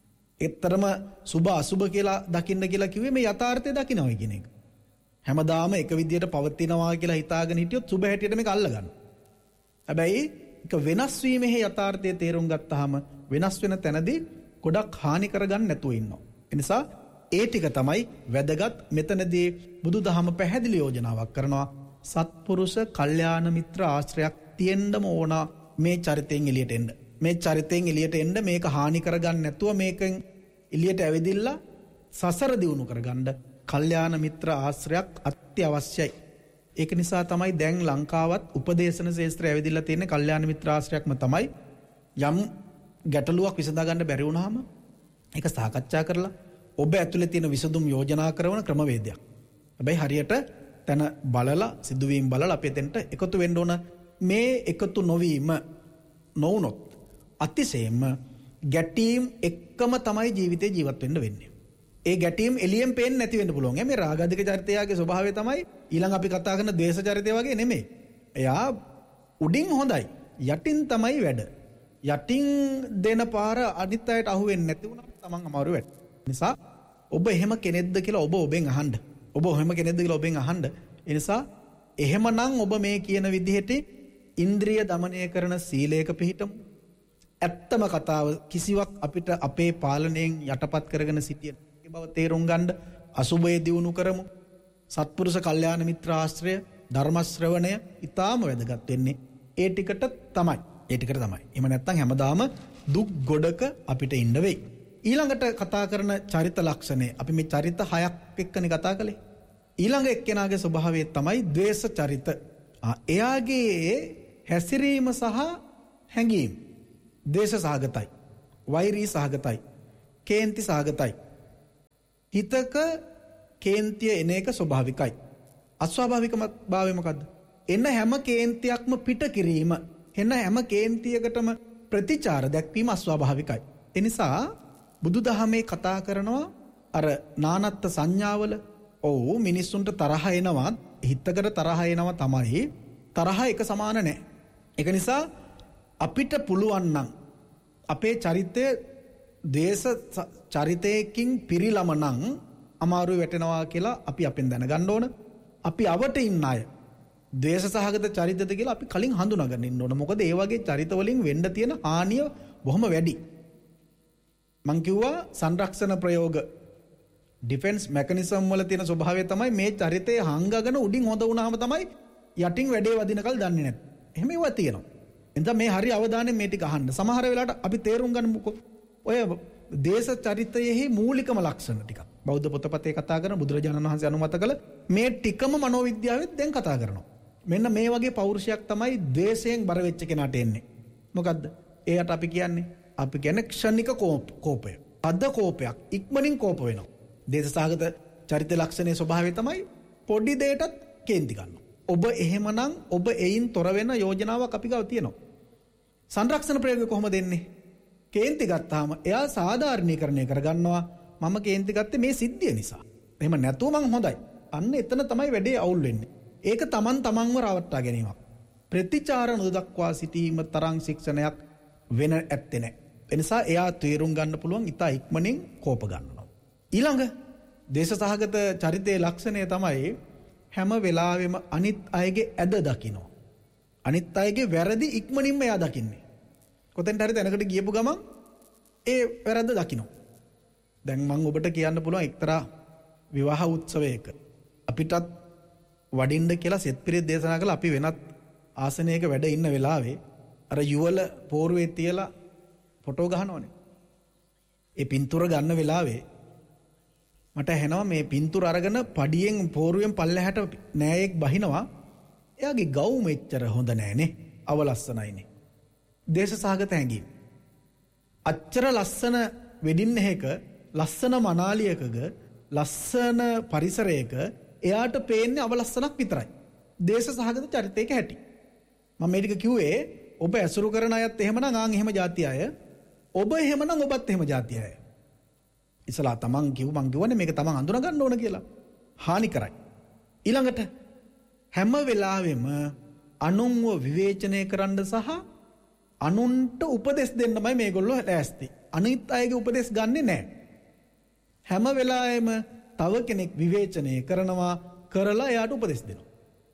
ඒතරම සුභ අසුභ කියලා දකින්න කියලා කිව්වේ මේ යථාර්ථය දකින්නවයි කියන එක. හැමදාම එක විදියට පවතිනවා කියලා හිතාගෙන හිටියොත් සුභ හැටියට මේක අල්ල ගන්න. හැබැයි ඒක වෙනස් වීමේ යථාර්ථය තේරුම් ගත්තාම වෙනස් වෙන තැනදී ගොඩක් හානි කරගන්න නැතුව ඉන්නවා. ඒ නිසා ඒ ටික තමයි වැදගත්. මෙතනදී බුදුදහම පැහැදිලි යෝජනාවක් කරනවා. සත්පුරුෂ කල්යාණ මිත්‍ර ආශ්‍රයක් තියෙන්නම ඕන මේ චරිතයෙන් එළියට එන්න. මේ චරිතයෙන් එළියට එන්න මේක හානි කරගන්න නැතුව මේකෙන් එළියට ඇවිදින්න සසර දියුණු කරගන්න කල්යාණ මිත්‍ර ආශ්‍රයක් අත්‍යවශ්‍යයි. ඒක නිසා තමයි දැන් ලංකාවත් උපදේශන ශාස්ත්‍රය ඇවිදilla තියෙන කල්යාණ මිත්‍ර ආශ්‍රයක්ම තමයි. යම් ගැටලුවක් විසඳා ගන්න බැරි වුණාම ඒක සාකච්ඡා කරලා ඔබ ඇතුලේ තියෙන විසඳුම් යෝජනා කරන ක්‍රමවේදයක්. හැබැයි හරියට තන බලලා සිදුවීම් බලලා අපි එතෙන්ට එකතු වෙන්න ඕන. මේ එකතු නොවීම නොවුනොත් අතිශයින්ම ගැටීම් එක්කම තමයි ජීවිතේ ජීවත් වෙන්න වෙන්නේ. ඒ ගැටීම් එළියෙන් පේන්නේ නැති වෙන්න පුළුවන්. මේ රාගාධික චරිතයාගේ ස්වභාවය තමයි ඊළඟ අපි කතා කරන ද්වේෂ චරිතය වගේ නෙමෙයි. එයා උඩින් හොඳයි. යටින් තමයි වැඩ. යටින් දෙන පාර අනිත් අයට අහු වෙන්නේ නැති වුණාම තමන් අමාරු වෙයි. නිසා ඔබ එහෙම කෙනෙක්ද කියලා ඔබ ඔබෙන් අහන්න. ඔබ එහෙම කෙනෙක්ද කියලා ඔබෙන් අහන්න. ඒ නිසා එහෙමනම් ඔබ මේ කියන විදිහට ඉන්ද්‍රිය দমনය කරන සීලයක පිහිටමු. ඇත්තම කතාව කිසිවක් අපිට අපේ පාලනයෙන් යටපත් කරගෙන සිටින බව තේරුම් ගන්න අසුබය දියුණු කරමු. සත්පුරුෂ කල්යාණ මිත්‍ර ආශ්‍රය ධර්ම ශ්‍රවණය ඊටාම වැදගත් වෙන්නේ ඒ ටිකට තමයි. එහෙම නැත්නම් හැමදාම දුක් ගොඩක අපිට ඉන්න වෙයි. ඊළඟට කතා කරන චරිත ලක්ෂණය අපි මේ චරිත 6ක් එක්කනේ කතා කළේ. ඊළඟ එක්කෙනාගේ ස්වභාවය තමයි ද්වේෂ චරිත. එයාගේ හැසිරීම සහ හැඟීම් ද්වේෂ සහගතයි, වෛරී සහගතයි, කේන්ති සහගතයි. හිතක කේන්තිය එන එක ස්වභාවිකයි. අස්වාභාවික භාවය මොකද්ද? එන හැම කේන්තියක්ම පිට කිරීම, එන හැම කේන්තියකටම ප්‍රතිචාර දැක්වීම අස්වාභාවිකයි. ඒ නිසා බුදුදහමේ කතා කරනවා අර නානත්ත් සංඥාවල මිනිස්සුන්ට තරහ එනවා, හිතකට තරහ එනවා තමයි. තරහ එක සමාන නැහැ. ඒක නිසා අපිට පුළුවන් නම් අපේ චරිතය දේශ චරිතයකින් පිරිලම නම් අමාරුයි වැටෙනවා කියලා අපි අපෙන් දැනගන්න ඕන. අපි අවට ඉන්න අය ද්වේෂ සහගත චරිතද කියලා අපි කලින් හඳුනාගන්න ඉන්න ඕන. මොකද ඒ වගේ චරිත වලින් වෙන්න තියෙන හානිය බොහොම වැඩි. මං කිව්වා සංරක්ෂණ ප්‍රයෝග ඩිෆෙන්ස් මෙකනිසම් වල තියෙන ස්වභාවය තමයි මේ චරිතය හංගගෙන උඩින් හොඳ වුණාම තමයි යටින් වැඩේ වදිනකල් දන්නේ නැත්. එහෙම ඒවා තියෙනවා. එතන මේ හරි අවධානයෙන් මේ ටික අහන්න. සමහර වෙලාවට අපි තේරුම් ගන්නමුකෝ. ඔය දේශ චරිතයෙහි මූලිකම ලක්ෂණ ටික. බෞද්ධ පොතපතේ කතා කරන බුදුරජාණන් වහන්සේ අනුමත කළ මේ ටිකම මනෝවිද්‍යාවෙත් දැන් කතා කරනවා. මෙන්න මේ වගේ පෞරුෂයක් තමයි ද්වේෂයෙන් බර වෙච්ච කෙනාට එන්නේ. මොකද්ද? ඒකට අපි කියන්නේ ක්ෂණික කෝපය. අද කෝපයක් ඉක්මනින් කෝප වෙනවා. දේශසහගත චරිත ලක්ෂණයේ ස්වභාවය තමයි පොඩි දෙයකටත් කේන්ති ගන්නවා. ඔබ එහෙමනම් ඔබ එයින් තොර වෙන යෝජනාවක් අපි ගාව තියෙනවා. සංරක්ෂණ ප්‍රයෝගය කොහොමද දෙන්නේ? කේන්ති ගත්තාම එයා සාධාරණීකරණය කරගන්නවා මම කේන්ති ගත්තේ මේ සිද්ධිය නිසා. එහෙම නැතුව මං හොඳයි. අන්න එතන තමයි වැඩේ අවුල් වෙන්නේ. ඒක තමන්ව රවට්ටා ගැනීමක්. ප්‍රතිචාර නොදක්වා සිටීම තරම් ශික්ෂණයක් වෙන ඇත්තේ නැහැ. ඒ නිසා එයා තීරුම් ගන්න පුළුවන් ඉතා ඉක්මනින් කෝප ගන්නවා. ඊළඟ දේශසහගත චරිතයේ ලක්ෂණය තමයි හැම වෙලාවෙම අනිත් අයගේ ඇද දකිනවා. අනිත් අයගේ වැරදි ඉක්මනින්ම එයා දකින්නේ. කොතෙන්ට හරි තැනකට ගියපු ගමන් ඒ වැරද්ද දකිනවා. දැන් මම ඔබට කියන්න පුළුවන් එක්තරා විවාහ උත්සවයක අපිටත් වඩින්න කියලා සෙත් පිරිත් දේශනා කළා. අපි වෙනත් ආසනයක වැඩ ඉන්න වෙලාවේ අර යුවල පෝරුවේ තියලා ෆොටෝ ගහනවනේ. ඒ පින්තූර ගන්න වෙලාවේ මට ඇහෙනවා මේ පින්තූර අරගෙන පඩියෙන් පෝරුවෙන් පල්ලෙහාට නෑයෙක් බහිනවා. එයාගේ ගවුම එච්චර හොඳ නෑනේ. අවලස්සනයිනේ. දේශසහගත හැඟීම්. අච්චර ලස්සන වෙඩින් එකක ලස්සන මනාලියකක ලස්සන පරිසරයක එයාට පේන්නේ අවලස්සනක් විතරයි. දේශසහගත චරිතයක හැටි. මම මේ ටික කිව්වේ ඔබ ඇසුරු කරන අයත් එහෙමනම් එහෙම જાති අය. ඔබ එහෙමනම් ඔබත් එහෙම જાති අය. ඉස්සලා මං කිව්වනේ මේක තමන් අඳුන ගන්න ඕන කියලා. හානි කරයි. ඊළඟට හැම වෙලාවෙම අනුන්ව විවේචනය කරන්න සහ අනුන්ට උපදෙස් දෙන්නමයි මේගොල්ලෝ ලෑස්ති. අනිත් අයගේ උපදෙස් ගන්නෙ නැහැ. හැම වෙලාවෙම තව කෙනෙක් විවේචනය කරලා එයාට උපදෙස් දෙනවා.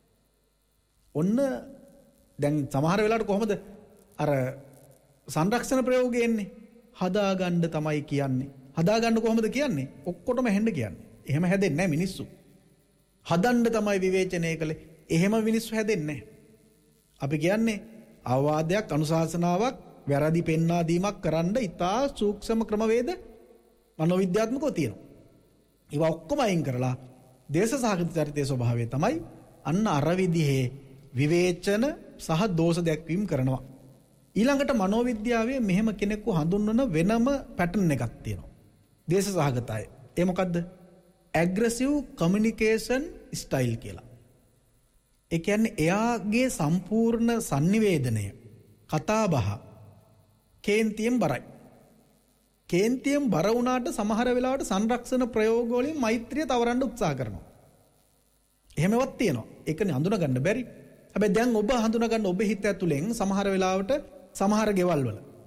ඔන්න දැන් සමහර වෙලාවට කොහොමද අර සංරක්ෂණ ප්‍රයෝගය එන්නේ? හදාගන්න තමයි කියන්නේ. හදාගන්න කොහොමද කියන්නේ? ඔක්කොටම හැන්න කියන්නේ. එහෙම හැදෙන්නේ නැහැ මිනිස්සු. හදන්න තමයි විවේචනය කළේ. එහෙම මිනිස්සු හැදෙන්නේ නැහැ. අපි කියන්නේ අවවාදයක්, අනුශාසනාවක්, වැරදි පෙන්වා දීමක් කරන්න ඉතා සූක්ෂම ක්‍රමවේද මනෝවිද්‍යාත්මකව තියෙනවා. ඒවා ඔක්කොම අයින් කරලා දේශසහගත චරිතයේ ස්වභාවය තමයි අන්න අර විදිහේ විවේචන සහ දෝෂ දැක්වීම කරනවා. ඊළඟට මනෝවිද්‍යාවේ මෙහෙම කෙනෙක්ව හඳුන්වන වෙනම පැටර්න් එකක් තියෙනවා. දේශසහගතය. ඒ මොකද්ද? ඇග්‍රෙසිව් කමියුනිකේෂන් ස්ටයිල් කියලා. ඒ කියන්නේ එයාගේ සම්පූර්ණ sannivedanaය කතාබහ කේන්තියෙන් බරයි. කේන්තියෙන් බර වුණාට සමහර වෙලාවට සංරක්ෂණ ප්‍රයෝග වලින් මෛත්‍රිය තවරන්න උත්සාහ කරනවා. එහෙමවත් තියෙනවා. ඒකනේ හඳුනා ගන්න බැරි. හැබැයි දැන් ඔබ හඳුනා ගන්න ඔබේ හිත ඇතුලෙන් සමහර වෙලාවට සමහර ගෙවල්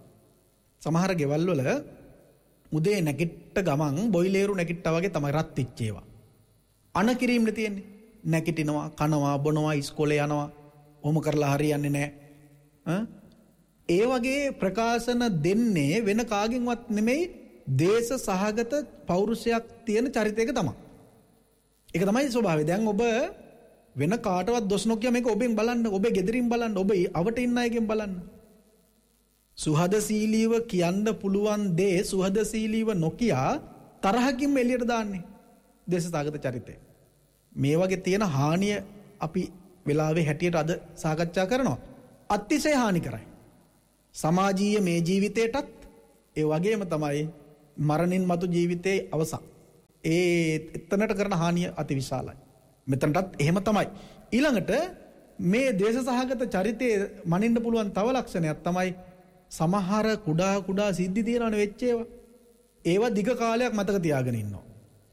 වල උදේ නැගිට ගමන් බොයිලේරු නැගිට්ටා වගේ තමයි රත් වෙච්ච ඒවා. අනකිරීමනේ තියෙන්නේ. නැගිටිනවා, කනවා, බොනවා, ඉස්කෝලේ යනවා. ඔහොම කරලා හරියන්නේ නැහැ. ඒ වගේ ප්‍රකාශන දෙන්නේ වෙන කාගෙන්වත් නෙමෙයි දේශ සහගත පෞරුෂයක් තියෙන චරිතයක තමයි. ඒක තමයි ස්වභාවය. දැන් ඔබ වෙන කාටවත් දොස් නොකිය මේක ඔබෙන් බලන්න, ඔබේ ගෙදරින් බලන්න, ඔබ අවට ඉන්න අයගෙන් බලන්න. සුහදශීලීව කියන්න පුළුවන් දේ සුහදශීලීව නොකියා තරහකින් එළියට දාන්නේ දේශ සහගත චරිතය. මේ වගේ තියෙන හානිය අපි වෙලාවේ හැටියට අද සාකච්ඡා කරනවා. අතිශය හානිකරයි. සමාජීය මේ ජීවිතයටත් ඒ වගේම තමයි මරණින් මතු ජීවිතයේ අවසන්. එතනට කරන හානිය අති විශාලයි. මෙතනටත් එහෙම තමයි. ඊළඟට මේ ද්වේෂ සහගත චරිතයේ මනින්න පුළුවන් තව ලක්ෂණයක් තමයි සමහර කුඩා සිද්ධි තියෙනවනේ වෙච්ච ඒවා. ඒවා දිග කාලයක් මතක තියාගෙන ඉන්නවා.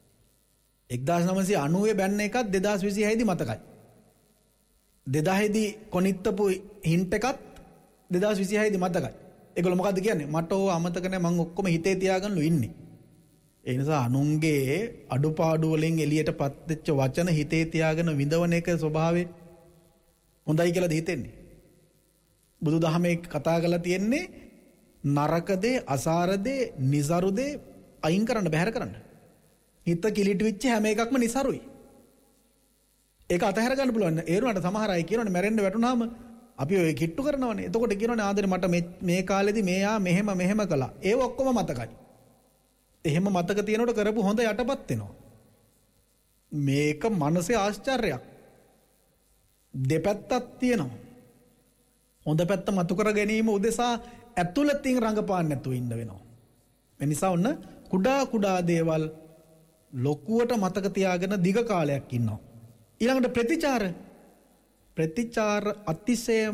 1990 බැන්න එකත් 2026 දී මතකයි. 2000 දී කොනිත්තපු හින්ට් එකත් 2026 දී මතකයි. ඒගොල්ලෝ මොකද්ද කියන්නේ? මට ඕව අමතක නැහැ, මං ඔක්කොම හිතේ තියාගන්නලු ඉන්නේ. ඒ නිසා අනුන්ගේ අඩුපාඩු වලින් එළියටපත් වෙච්ච වචන හිතේ තියාගෙන විඳවන එක ස්වභාවය හොඳයි කියලාද හිතෙන්නේ? බුදුදහමේ කතා කරලා තියෙන්නේ නරක දේ, අසාර දේ, නිසරු දේ අයින් කරන්න, බැහැර කරන්න. හිත කිලිටි වෙච්ච හැම එකක්ම නිසරුයි. ඒක අතහැර ගන්න පුළුවන්. ඒ වුණාට සමහර අය කියනවනේ මැරෙන්න වැටුනහම අපි ඔය කිට්ටු කරනවනේ. එතකොට කියනවනේ ආදරේ මට මේ කාලෙදි මෙයා මෙහෙම කළා. ඒව ඔක්කොම මතකයි. එහෙම මතක තියෙනකොට කරපු හොඳ යටපත් වෙනවා. මේක මනසේ ආශ්චර්යයක්. දෙපැත්තක් තියෙනවා. හොඳ පැත්ත මතු කර ගැනීම උදෙසා ඇතුළතින් රඟපාන්න නැතුව ඉන්න වෙනවා. ඒ නිසා ඔන්න කුඩා දේවල් ලොකුවට මතක තියාගෙන දිග කාලයක් ඉන්නවා. ඊළඟට ප්‍රතිචාර අතිශයම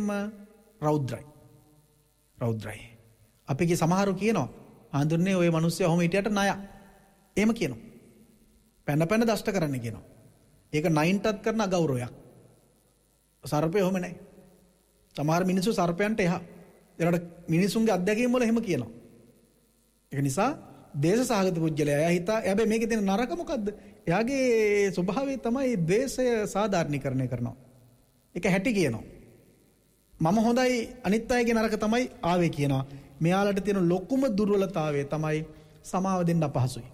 රෞද්‍රයි. අපිගේ සමහරු කියනවා ආඳුන්නේ ওই මිනිස්සු ඔහොම හිටියට ණය. එහෙම කියනවා. පැන දෂ්ට කරන්න කියනවා. ඒක නයින්ටත් කරන අගෞරවයක්. සර්පය ඔහොම නැහැ. සමහර මිනිස්සු සර්පයන්ට එහා. ඒකට මිනිසුන්ගේ අත්දැකීම් වල එහෙම කියනවා. ඒක නිසා දේශ සහගත පුජ්‍යලයා එයා හිතා හැබැයි මේකේ තියෙන නරක මොකද්ද? එයාගේ ස්වභාවය තමයි ද්වේෂය සාධාරණීකරණය කරනවා. ඒක හැටි කියනවා. මම හොඳයි අනිත් අයගේ නරක තමයි ආවේ කියනවා. මෙයාලට තියෙන ලොකුම දුර්වලතාවය තමයි සමාව දෙන්න අපහසුයි.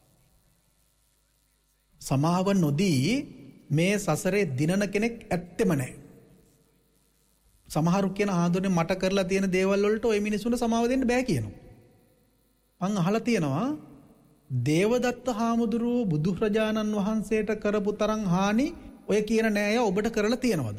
සමාව නොදී මේ සසරේ දිනන කෙනෙක් ඇත්තෙම නැහැ. සමහරු කියන ආඳුනේ මට කරලා තියෙන දේවල් වලට ওই මිනිසුන්ට සමාව දෙන්න බෑ කියනවා. මං අහලා තියෙනවා දේවදත්ත හාමුදුරුවෝ බුදුරජාණන් වහන්සේට කරපු තරම් හානි ඔය කියන නෑය ඔබට කරලා තියෙනවද?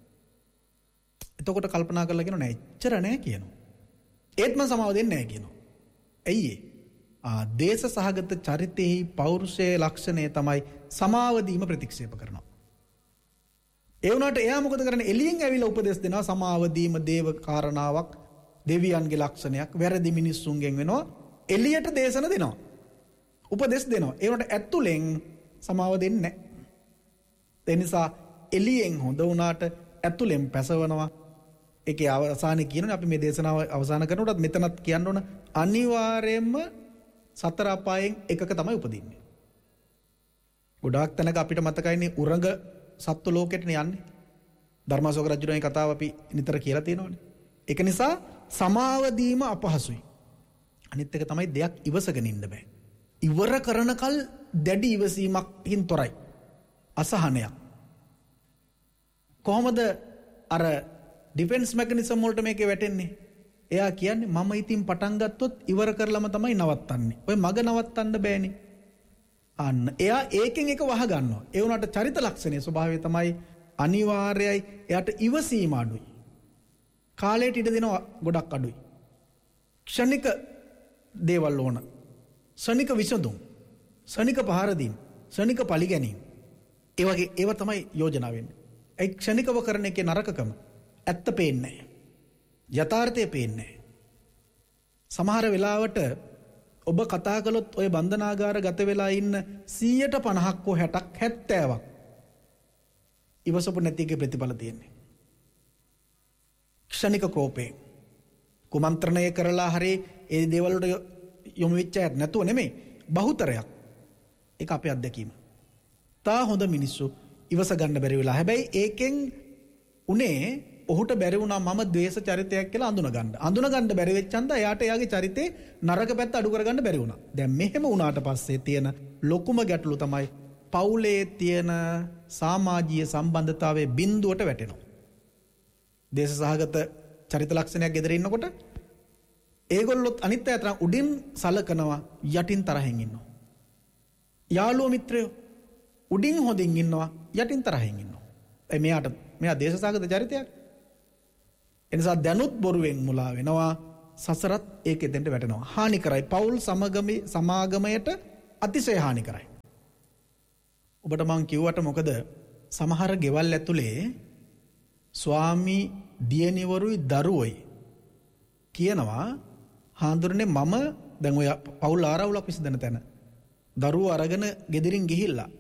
එතකොට කල්පනා කරලා කියනවා නෑ එච්චර නෑ කියනවා. ඒත් මම සමාව දෙන්නේ නෑ කියනවා. ඇයි ඒ? දේශ සහගත චරිතෙහි පෞරුෂයේ ලක්ෂණය තමයි සමාව දීම ප්‍රතික්ෂේප කරනවා. ඒ වුණාට එයා මොකද කරන්නේ? එළියෙන් ඇවිල්ලා උපදෙස් දෙනවා සමාව දීම දේව කාරණාවක්, දෙවියන්ගේ ලක්ෂණයක්, වැරදි මිනිස්සුන්ගෙන් වෙනවා. එළියට දේශන දෙනවා. උපදෙස් දෙනවා. ඒ වුණාට ඇතුලෙන් සමාව දෙන්නේ නැහැ. ඒ නිසා එළියෙන් හොඳ වුණාට ඇතුලෙන් පැසවනවා. ඒකේ අවසානයේ කියනනේ අපි මේ දේශනාව අවසන් කරනකොටත් මෙතනත් කියන්න ඕන අනිවාර්යයෙන්ම සතර අපායෙන් එකක තමයි උපදින්නේ. ගොඩාක් තැනක අපිට මතකයිනේ උරඟ සත්ව ලෝකෙටනේ යන්නේ. ධර්මාශෝක රජුගේ කතාව අපි නිතර කියලා තියෙනවනේ. ඒක නිසා සමාව දීම අපහසුයි. අනිත් එක තමයි දෙයක් ඉවසගෙන ඉන්න බෑ. ඉවර කරනකල් දැඩි ඉවසීමකින් තොරයි. අසහනයක්. කොහොමද අර ඩිෆෙන්ස් මෙකනිසම් වලට මේකේ වැටෙන්නේ? එයා කියන්නේ මම ඉතින් පටන් ගත්තොත් ඉවර කරලම තමයි නවත්තන්නේ. ඔය මග නවත්තන්න බෑනේ. අන්න එයා ඒකෙන් එක වහ ගන්නවා. ඒ වුණාට චරිත ලක්ෂණයේ ස්වභාවය තමයි අනිවාර්යයි. එයාට ඉවසීම අඩුයි. කාලයට ඉඩ දෙනවා ගොඩක් අඩුයි. ක්ෂණික දේවල් ඕන. ක්ෂණික විසඳුම්. ක්ෂණික පහර දීම. ක්ෂණික පරිගැනීම. ඒ වගේ ඒවා තමයි යෝජනා වෙන්නේ. ඒ ක්ෂණිකව කරන එකේ නරකකම ඇත්ත පේන්නේ නැහැ. යථාර්ථය පේන්නේ නැහැ. සමහර වෙලාවට ඔබ කතා කළොත් ඔය බන්ධනාගාර ගත වෙලා ඉන්න 150ක් හෝ 60ක් 70ක් ඉවසපු නැති එකේ ප්‍රතිඵල තියෙන්නේ. ක්ෂණික කෝපේ කුමන්ත්‍රණය කරලා හරි ඒ දේවල් වලට යොමු වෙච්ච අය නැතුව නෙමෙයි බහුතරයක්. ඒක අපේ අත්දැකීම. තා හොඳ මිනිස්සු ඉවස ගන්න බැරි වෙලා. හැබැයි ඒකෙන් උනේ ඔහුට බැරි වුණා මම ද්වේෂ චරිතයක් කියලා අඳුනගන්න. අඳුනගන්න බැරි වෙච්ච අන්ද එයාට එයාගේ චරිතේ නරක පැත්ත අඩු කරගන්න බැරි වුණා. දැන් මෙහෙම වුණාට පස්සේ තියෙන ලොකුම ගැටලු තමයි පවුලේ තියෙන සමාජීය සම්බන්ධතාවයේ බිඳුවට වැටෙනවා. දේශ සහගත චරිත ලක්ෂණයක් ගෙදර ඉන්නකොට ඒගොල්ලොත් අනිත් අය අතර උඩින් සලකනවා යටින් තරහින් ඉන්නවා. යාළුවෝ මිත්‍රයෝ උඩින් හොඳින් ඉන්නවා යටින් තරහින් ඉන්නවා. මෙයා දේශ සහගත චරිතයක්. එනිසා දැනුත් බොරුවෙන් මුලා වෙනවා සසරත් ඒක එතෙන්ට වැටෙනවා. හානි කරයි. පෞල් සමාගමයට අතිශය හානි කරයි. ඔබට මං කිව්වට මොකද සමහර ගෙවල් ඇතුලේ ස්වාමි දියණිවරුයි දරුවෝයි කියනවා හාඳුරන්නේ මම දැන් ඔය පෞල් ආරවුලක් විසඳන තැන දරුවෝ අරගෙන ගෙදරින් ගිහිල්ලා